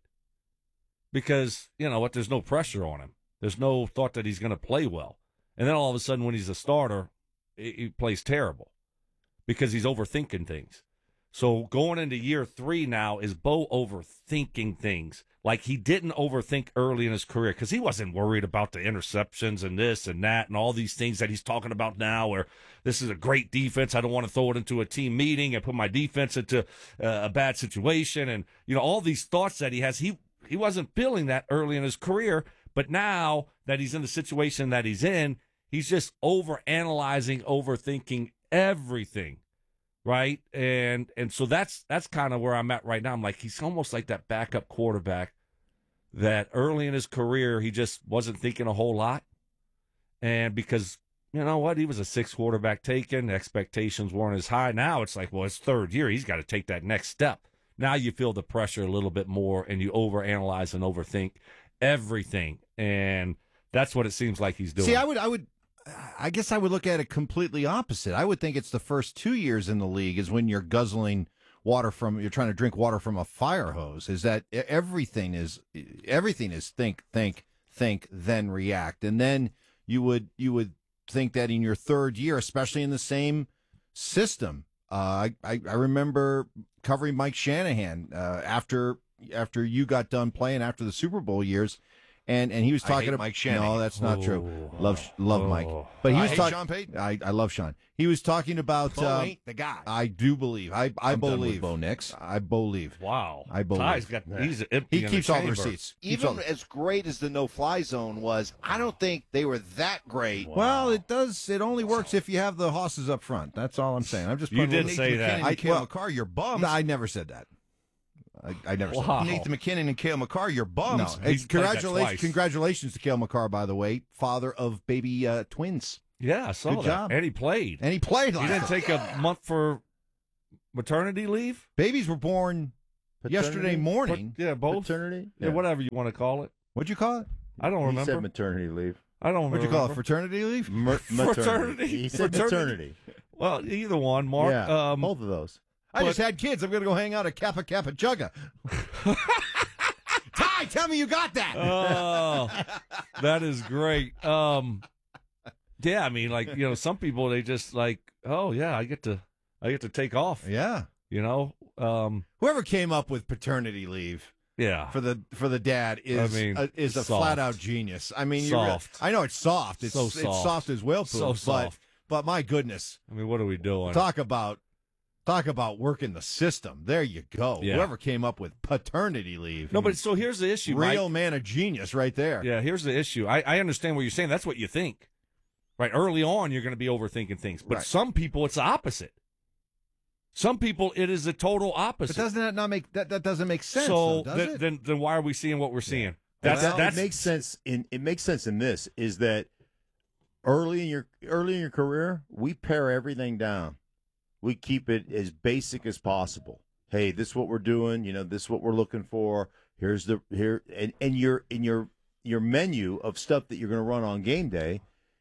Speaker 2: because, you know what, there's no pressure on him. There's no thought that he's going to play well. And then all of a sudden when he's a starter, he, he plays terrible because he's overthinking things. So going into year three now, is Bo overthinking things like he didn't overthink early in his career because he wasn't worried about the interceptions and this and that and all these things that he's talking about now, where this is a great defense. I don't want to throw it into a team meeting and put my defense into uh, a bad situation. And, you know, all these thoughts that he has, he, he wasn't feeling that early in his career. But now that he's in the situation that he's in, he's just overanalyzing, overthinking everything. Right. And and so that's that's kind of where I'm at right now. I'm like, he's almost like that backup quarterback that early in his career, he just wasn't thinking a whole lot. And because, you know what, he was a sixth quarterback taken, expectations weren't as high. Now it's like, well, it's third year. He's got to take that next step. Now you feel the pressure a little bit more and you overanalyze and overthink everything. And that's what it seems like he's doing.
Speaker 1: See, I would, I would, I guess I would look at it completely opposite. I would think it's the first two years in the league is when you're guzzling water from, you're trying to drink water from a fire hose. Is that everything is, everything is think, think, think, then react. And then you would, you would think that in your third year, especially in the same system. Uh, I, I, I remember covering Mike Shanahan uh, after, after you got done playing after the Super Bowl years. And and he was I talking hate about Mike Shanahan. No, that's not
Speaker 2: Oh.
Speaker 1: true. Love love Mike,
Speaker 2: Oh.
Speaker 1: but he I was hate talking. Sean Payton. I, I love Sean. He was talking about.
Speaker 12: Bo
Speaker 1: uh,
Speaker 12: ain't the guy.
Speaker 1: I do believe. I I
Speaker 12: I'm done with
Speaker 1: believe.
Speaker 12: Bo Nix.
Speaker 1: I believe.
Speaker 2: Wow.
Speaker 1: I believe.
Speaker 2: Ty's got, he's empty
Speaker 1: He
Speaker 2: in
Speaker 1: keeps
Speaker 2: the
Speaker 1: all the
Speaker 2: chamber.
Speaker 1: receipts. Keeps
Speaker 12: Even
Speaker 1: all-
Speaker 12: as great as the no-fly zone was, I don't think they were that great.
Speaker 1: Well, it does. It only works if you have the hosses up front. That's all I'm saying. I'm just.
Speaker 2: You
Speaker 1: putting
Speaker 2: did
Speaker 1: Nathan
Speaker 2: say
Speaker 1: McKinnon
Speaker 2: that.
Speaker 1: And
Speaker 12: I-
Speaker 1: Cale
Speaker 12: well-
Speaker 1: McCarr, you're bums. I never said that. I, I never
Speaker 2: Wow.
Speaker 1: said that.
Speaker 12: Nathan McKinnon and Cale McCarr, you're bums.
Speaker 1: No,
Speaker 2: He's
Speaker 1: it's
Speaker 2: played that
Speaker 1: congratulations,
Speaker 2: twice.
Speaker 1: congratulations to Cale McCarr, by the way, father of baby uh, twins,
Speaker 2: Yeah, I saw
Speaker 1: Good
Speaker 2: that.
Speaker 1: job.
Speaker 2: And he played.
Speaker 1: and he played.
Speaker 2: He
Speaker 1: Last
Speaker 2: didn't take a month for maternity leave?
Speaker 1: Babies were born yesterday morning.
Speaker 2: Yeah, both.
Speaker 21: Paternity?
Speaker 2: Yeah, whatever you want to call it.
Speaker 1: What'd you call it?
Speaker 2: I don't
Speaker 21: He
Speaker 2: remember.
Speaker 21: said maternity leave.
Speaker 2: I don't
Speaker 1: What'd
Speaker 2: remember.
Speaker 1: you call it? Fraternity leave?
Speaker 21: Mer-
Speaker 2: Fraternity?
Speaker 21: He said
Speaker 2: Fraternity.
Speaker 21: maternity.
Speaker 2: Well, either one, Mark.
Speaker 21: Yeah,
Speaker 2: um,
Speaker 21: both of those.
Speaker 1: I
Speaker 2: But-
Speaker 1: just had kids. I'm going to go hang out at Kappa Kappa Chugga. Ty, tell me you got that.
Speaker 2: Oh, that is great. Um, yeah, I mean, like, you know, some people, they just like, oh yeah, I get to, I get to take off.
Speaker 1: Yeah.
Speaker 2: You know, um,
Speaker 1: Whoever came up with paternity leave
Speaker 2: yeah.
Speaker 1: for the for the dad is
Speaker 2: I mean,
Speaker 1: a, is a
Speaker 2: soft.
Speaker 1: flat out genius. I mean, you re-
Speaker 2: Soft.
Speaker 1: I know it's soft. It's
Speaker 2: So
Speaker 1: it's
Speaker 2: soft.
Speaker 1: soft as whale poop.
Speaker 2: So
Speaker 1: but
Speaker 2: soft.
Speaker 1: but my goodness,
Speaker 2: I mean, what are we doing?
Speaker 1: talk about talk about working the system. There you go.
Speaker 2: Yeah.
Speaker 1: Whoever came up with paternity leave.
Speaker 2: No, but so here's the issue,
Speaker 1: real
Speaker 2: Mike.
Speaker 1: man of genius right there.
Speaker 2: Yeah, here's the issue. I, I understand what you're saying. That's what you think. Right? Early on, you're going to be overthinking things. But
Speaker 1: Right.
Speaker 2: some people, it's the opposite. Some people, it is the total opposite.
Speaker 1: But doesn't that not make that that doesn't make sense?
Speaker 2: so
Speaker 1: though, does
Speaker 2: then,
Speaker 1: it?
Speaker 2: then, then why are we seeing what we're seeing?
Speaker 21: That's,
Speaker 2: That's, that's
Speaker 21: it makes sense in it makes sense in this is that early in your early in your career, we pare everything down. We keep it as basic as possible. Hey, this is what we're doing, you know, this is what we're looking for. Here's the here and, and your in your your menu of stuff that you're gonna run on game day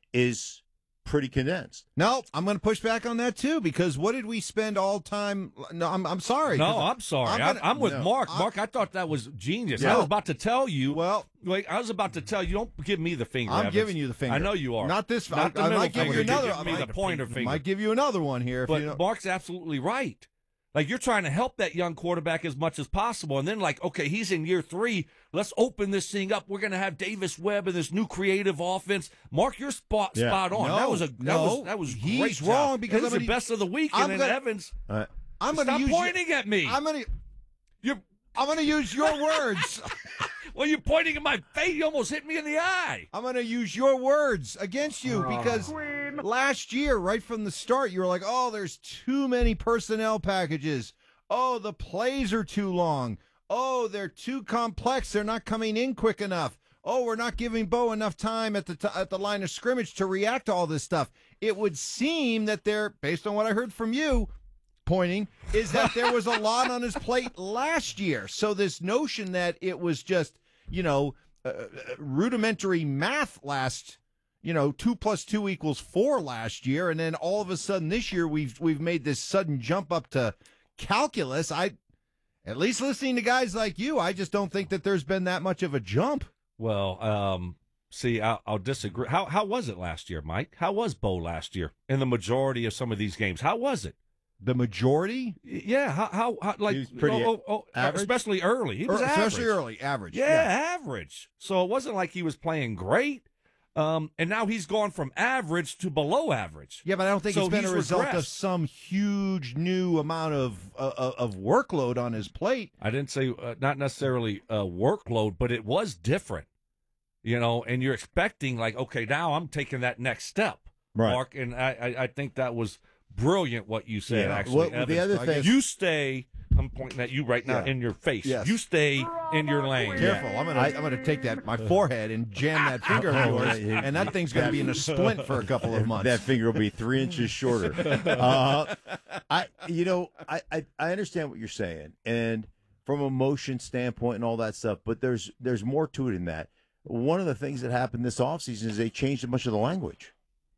Speaker 21: is pretty condensed.
Speaker 1: No, I'm going to push back on that too because what did we spend all time? No, I'm I'm sorry.
Speaker 2: No,
Speaker 1: 'cause
Speaker 2: I'm sorry.
Speaker 1: I'm
Speaker 2: I'm,
Speaker 1: gonna-
Speaker 2: I'm with
Speaker 1: no,
Speaker 2: Mark.
Speaker 1: I'm-
Speaker 2: Mark, I thought that was genius.
Speaker 1: Yeah.
Speaker 2: I was about to tell you.
Speaker 1: Well,
Speaker 2: like I was about to tell you. Don't give me the finger.
Speaker 1: I'm
Speaker 2: Evans.
Speaker 1: giving you the finger.
Speaker 2: I know you are.
Speaker 1: Not this.
Speaker 2: Not
Speaker 1: I,
Speaker 2: the
Speaker 1: I
Speaker 2: middle
Speaker 1: might give
Speaker 2: finger.
Speaker 1: you another.
Speaker 2: Give
Speaker 1: I
Speaker 2: me
Speaker 1: might,
Speaker 2: the pointer finger.
Speaker 1: might give you another one here. If
Speaker 2: But
Speaker 1: you know.
Speaker 2: Mark's absolutely right. Like you're trying to help that young quarterback as much as possible, and then like, okay, he's in year three. Let's open this thing up. We're going to have Davis Webb and this new creative offense. Mark, you're spot
Speaker 21: Yeah.
Speaker 2: spot on.
Speaker 1: No,
Speaker 2: that was a that
Speaker 1: no,
Speaker 2: was that was
Speaker 1: he's
Speaker 2: great job.
Speaker 1: wrong because
Speaker 2: it was
Speaker 1: I'm
Speaker 2: the
Speaker 1: gonna-
Speaker 2: best of the week,
Speaker 1: I'm
Speaker 2: and then
Speaker 1: gonna-
Speaker 2: Evans.
Speaker 21: Uh,
Speaker 1: I'm going to
Speaker 2: Stop
Speaker 1: use
Speaker 2: pointing
Speaker 1: your,
Speaker 2: at me.
Speaker 1: I'm going to.
Speaker 2: You're
Speaker 1: I'm going to use your words.
Speaker 2: well, you're pointing at my face. You almost hit me in the eye.
Speaker 1: I'm going to use your words against you
Speaker 2: Oh.
Speaker 1: because last year, right from the start, you were like, "Oh, there's too many personnel packages. Oh, the plays are too long. Oh, they're too complex. They're not coming in quick enough. Oh, we're not giving Bo enough time at the t- at the line of scrimmage to react to all this stuff." It would seem that there, based on what I heard from you, pointing, is that there was a lot on his plate last year. So this notion that it was just, you know, uh, rudimentary math last, you know, two plus two equals four last year, and then all of a sudden this year we've we've made this sudden jump up to calculus. I, at least listening to guys like you, I just don't think that there's been that much of a jump.
Speaker 2: Well, um, see, I'll, I'll disagree. How how was it last year, Mike? How was Bo last year in the majority of some of these games? How was it?
Speaker 1: The majority?
Speaker 2: Yeah. How how, how like
Speaker 21: He was pretty
Speaker 2: oh, oh, oh,
Speaker 21: average?
Speaker 2: especially early. He was
Speaker 1: Or-
Speaker 2: average.
Speaker 1: especially early, average.
Speaker 2: Yeah, average. So it wasn't like he was playing great. Um, and now he's gone from average to below average.
Speaker 1: Yeah, but I don't think
Speaker 2: So
Speaker 1: it's been a
Speaker 2: he's
Speaker 1: result of
Speaker 2: regressed.
Speaker 1: some huge new amount of uh, of workload on his plate.
Speaker 2: I didn't say uh, not necessarily uh, workload, but it was different, you know. And you're expecting like, okay, now I'm taking that next step,
Speaker 21: Right.
Speaker 2: Mark. And I, I, I think that was brilliant what you said.
Speaker 21: Yeah.
Speaker 2: Actually,
Speaker 21: Well, the
Speaker 2: Evans.
Speaker 21: other thing-
Speaker 2: you stay. I'm pointing at you right now
Speaker 1: Yeah.
Speaker 2: in your face.
Speaker 1: Yes.
Speaker 2: You stay in your lane.
Speaker 1: Careful, I'm gonna I, am gonna take that my forehead and jam that finger of
Speaker 21: Oh,
Speaker 1: yours,
Speaker 21: yeah,
Speaker 1: and that thing's gonna be in a splint for a couple of months.
Speaker 21: That finger will be three inches shorter. Uh, I, you know, I, I, I understand what you're saying, and from a motion standpoint and all that stuff. But there's there's more to it than that. One of the things that happened this offseason is they changed a bunch of the language.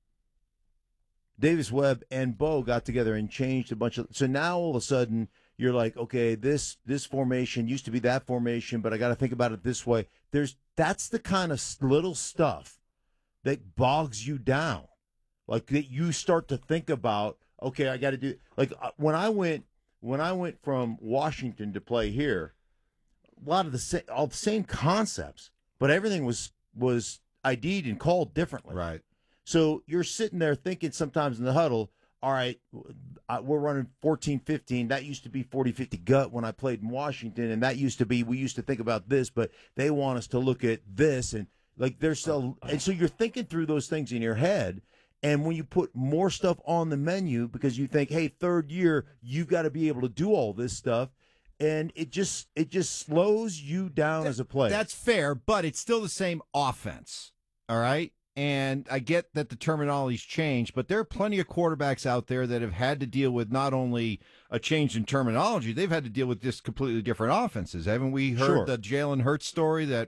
Speaker 21: Davis Webb and Bo got together and changed a bunch of. So now all of a sudden you're like, okay, this this formation used to be that formation, but I got to think about it this way. There's that's the kind of s- little stuff that bogs you down, like that you start to think about. Okay, I got to do like uh, when I went when I went from Washington to play here, a lot of the sa- all the same concepts, but everything was was I D'd and called differently.
Speaker 1: Right.
Speaker 21: So you're sitting there thinking sometimes in the huddle, all right, we're running fourteen fifteen. That used to be forty fifty gut when I played in Washington, and that used to be, we used to think about this, but they want us to look at this. And, like, there's so, and so you're thinking through those things in your head, and when you put more stuff on the menu because you think, hey, third year, you've got to be able to do all this stuff, and it just it just slows you down as a player.
Speaker 1: That's fair, but it's still the same offense, all right? And I get that the terminology's changed, but there are plenty of quarterbacks out there that have had to deal with not only a change in terminology, they've had to deal with just completely different offenses. Haven't we heard
Speaker 21: Sure.
Speaker 1: the Jalen Hurts story that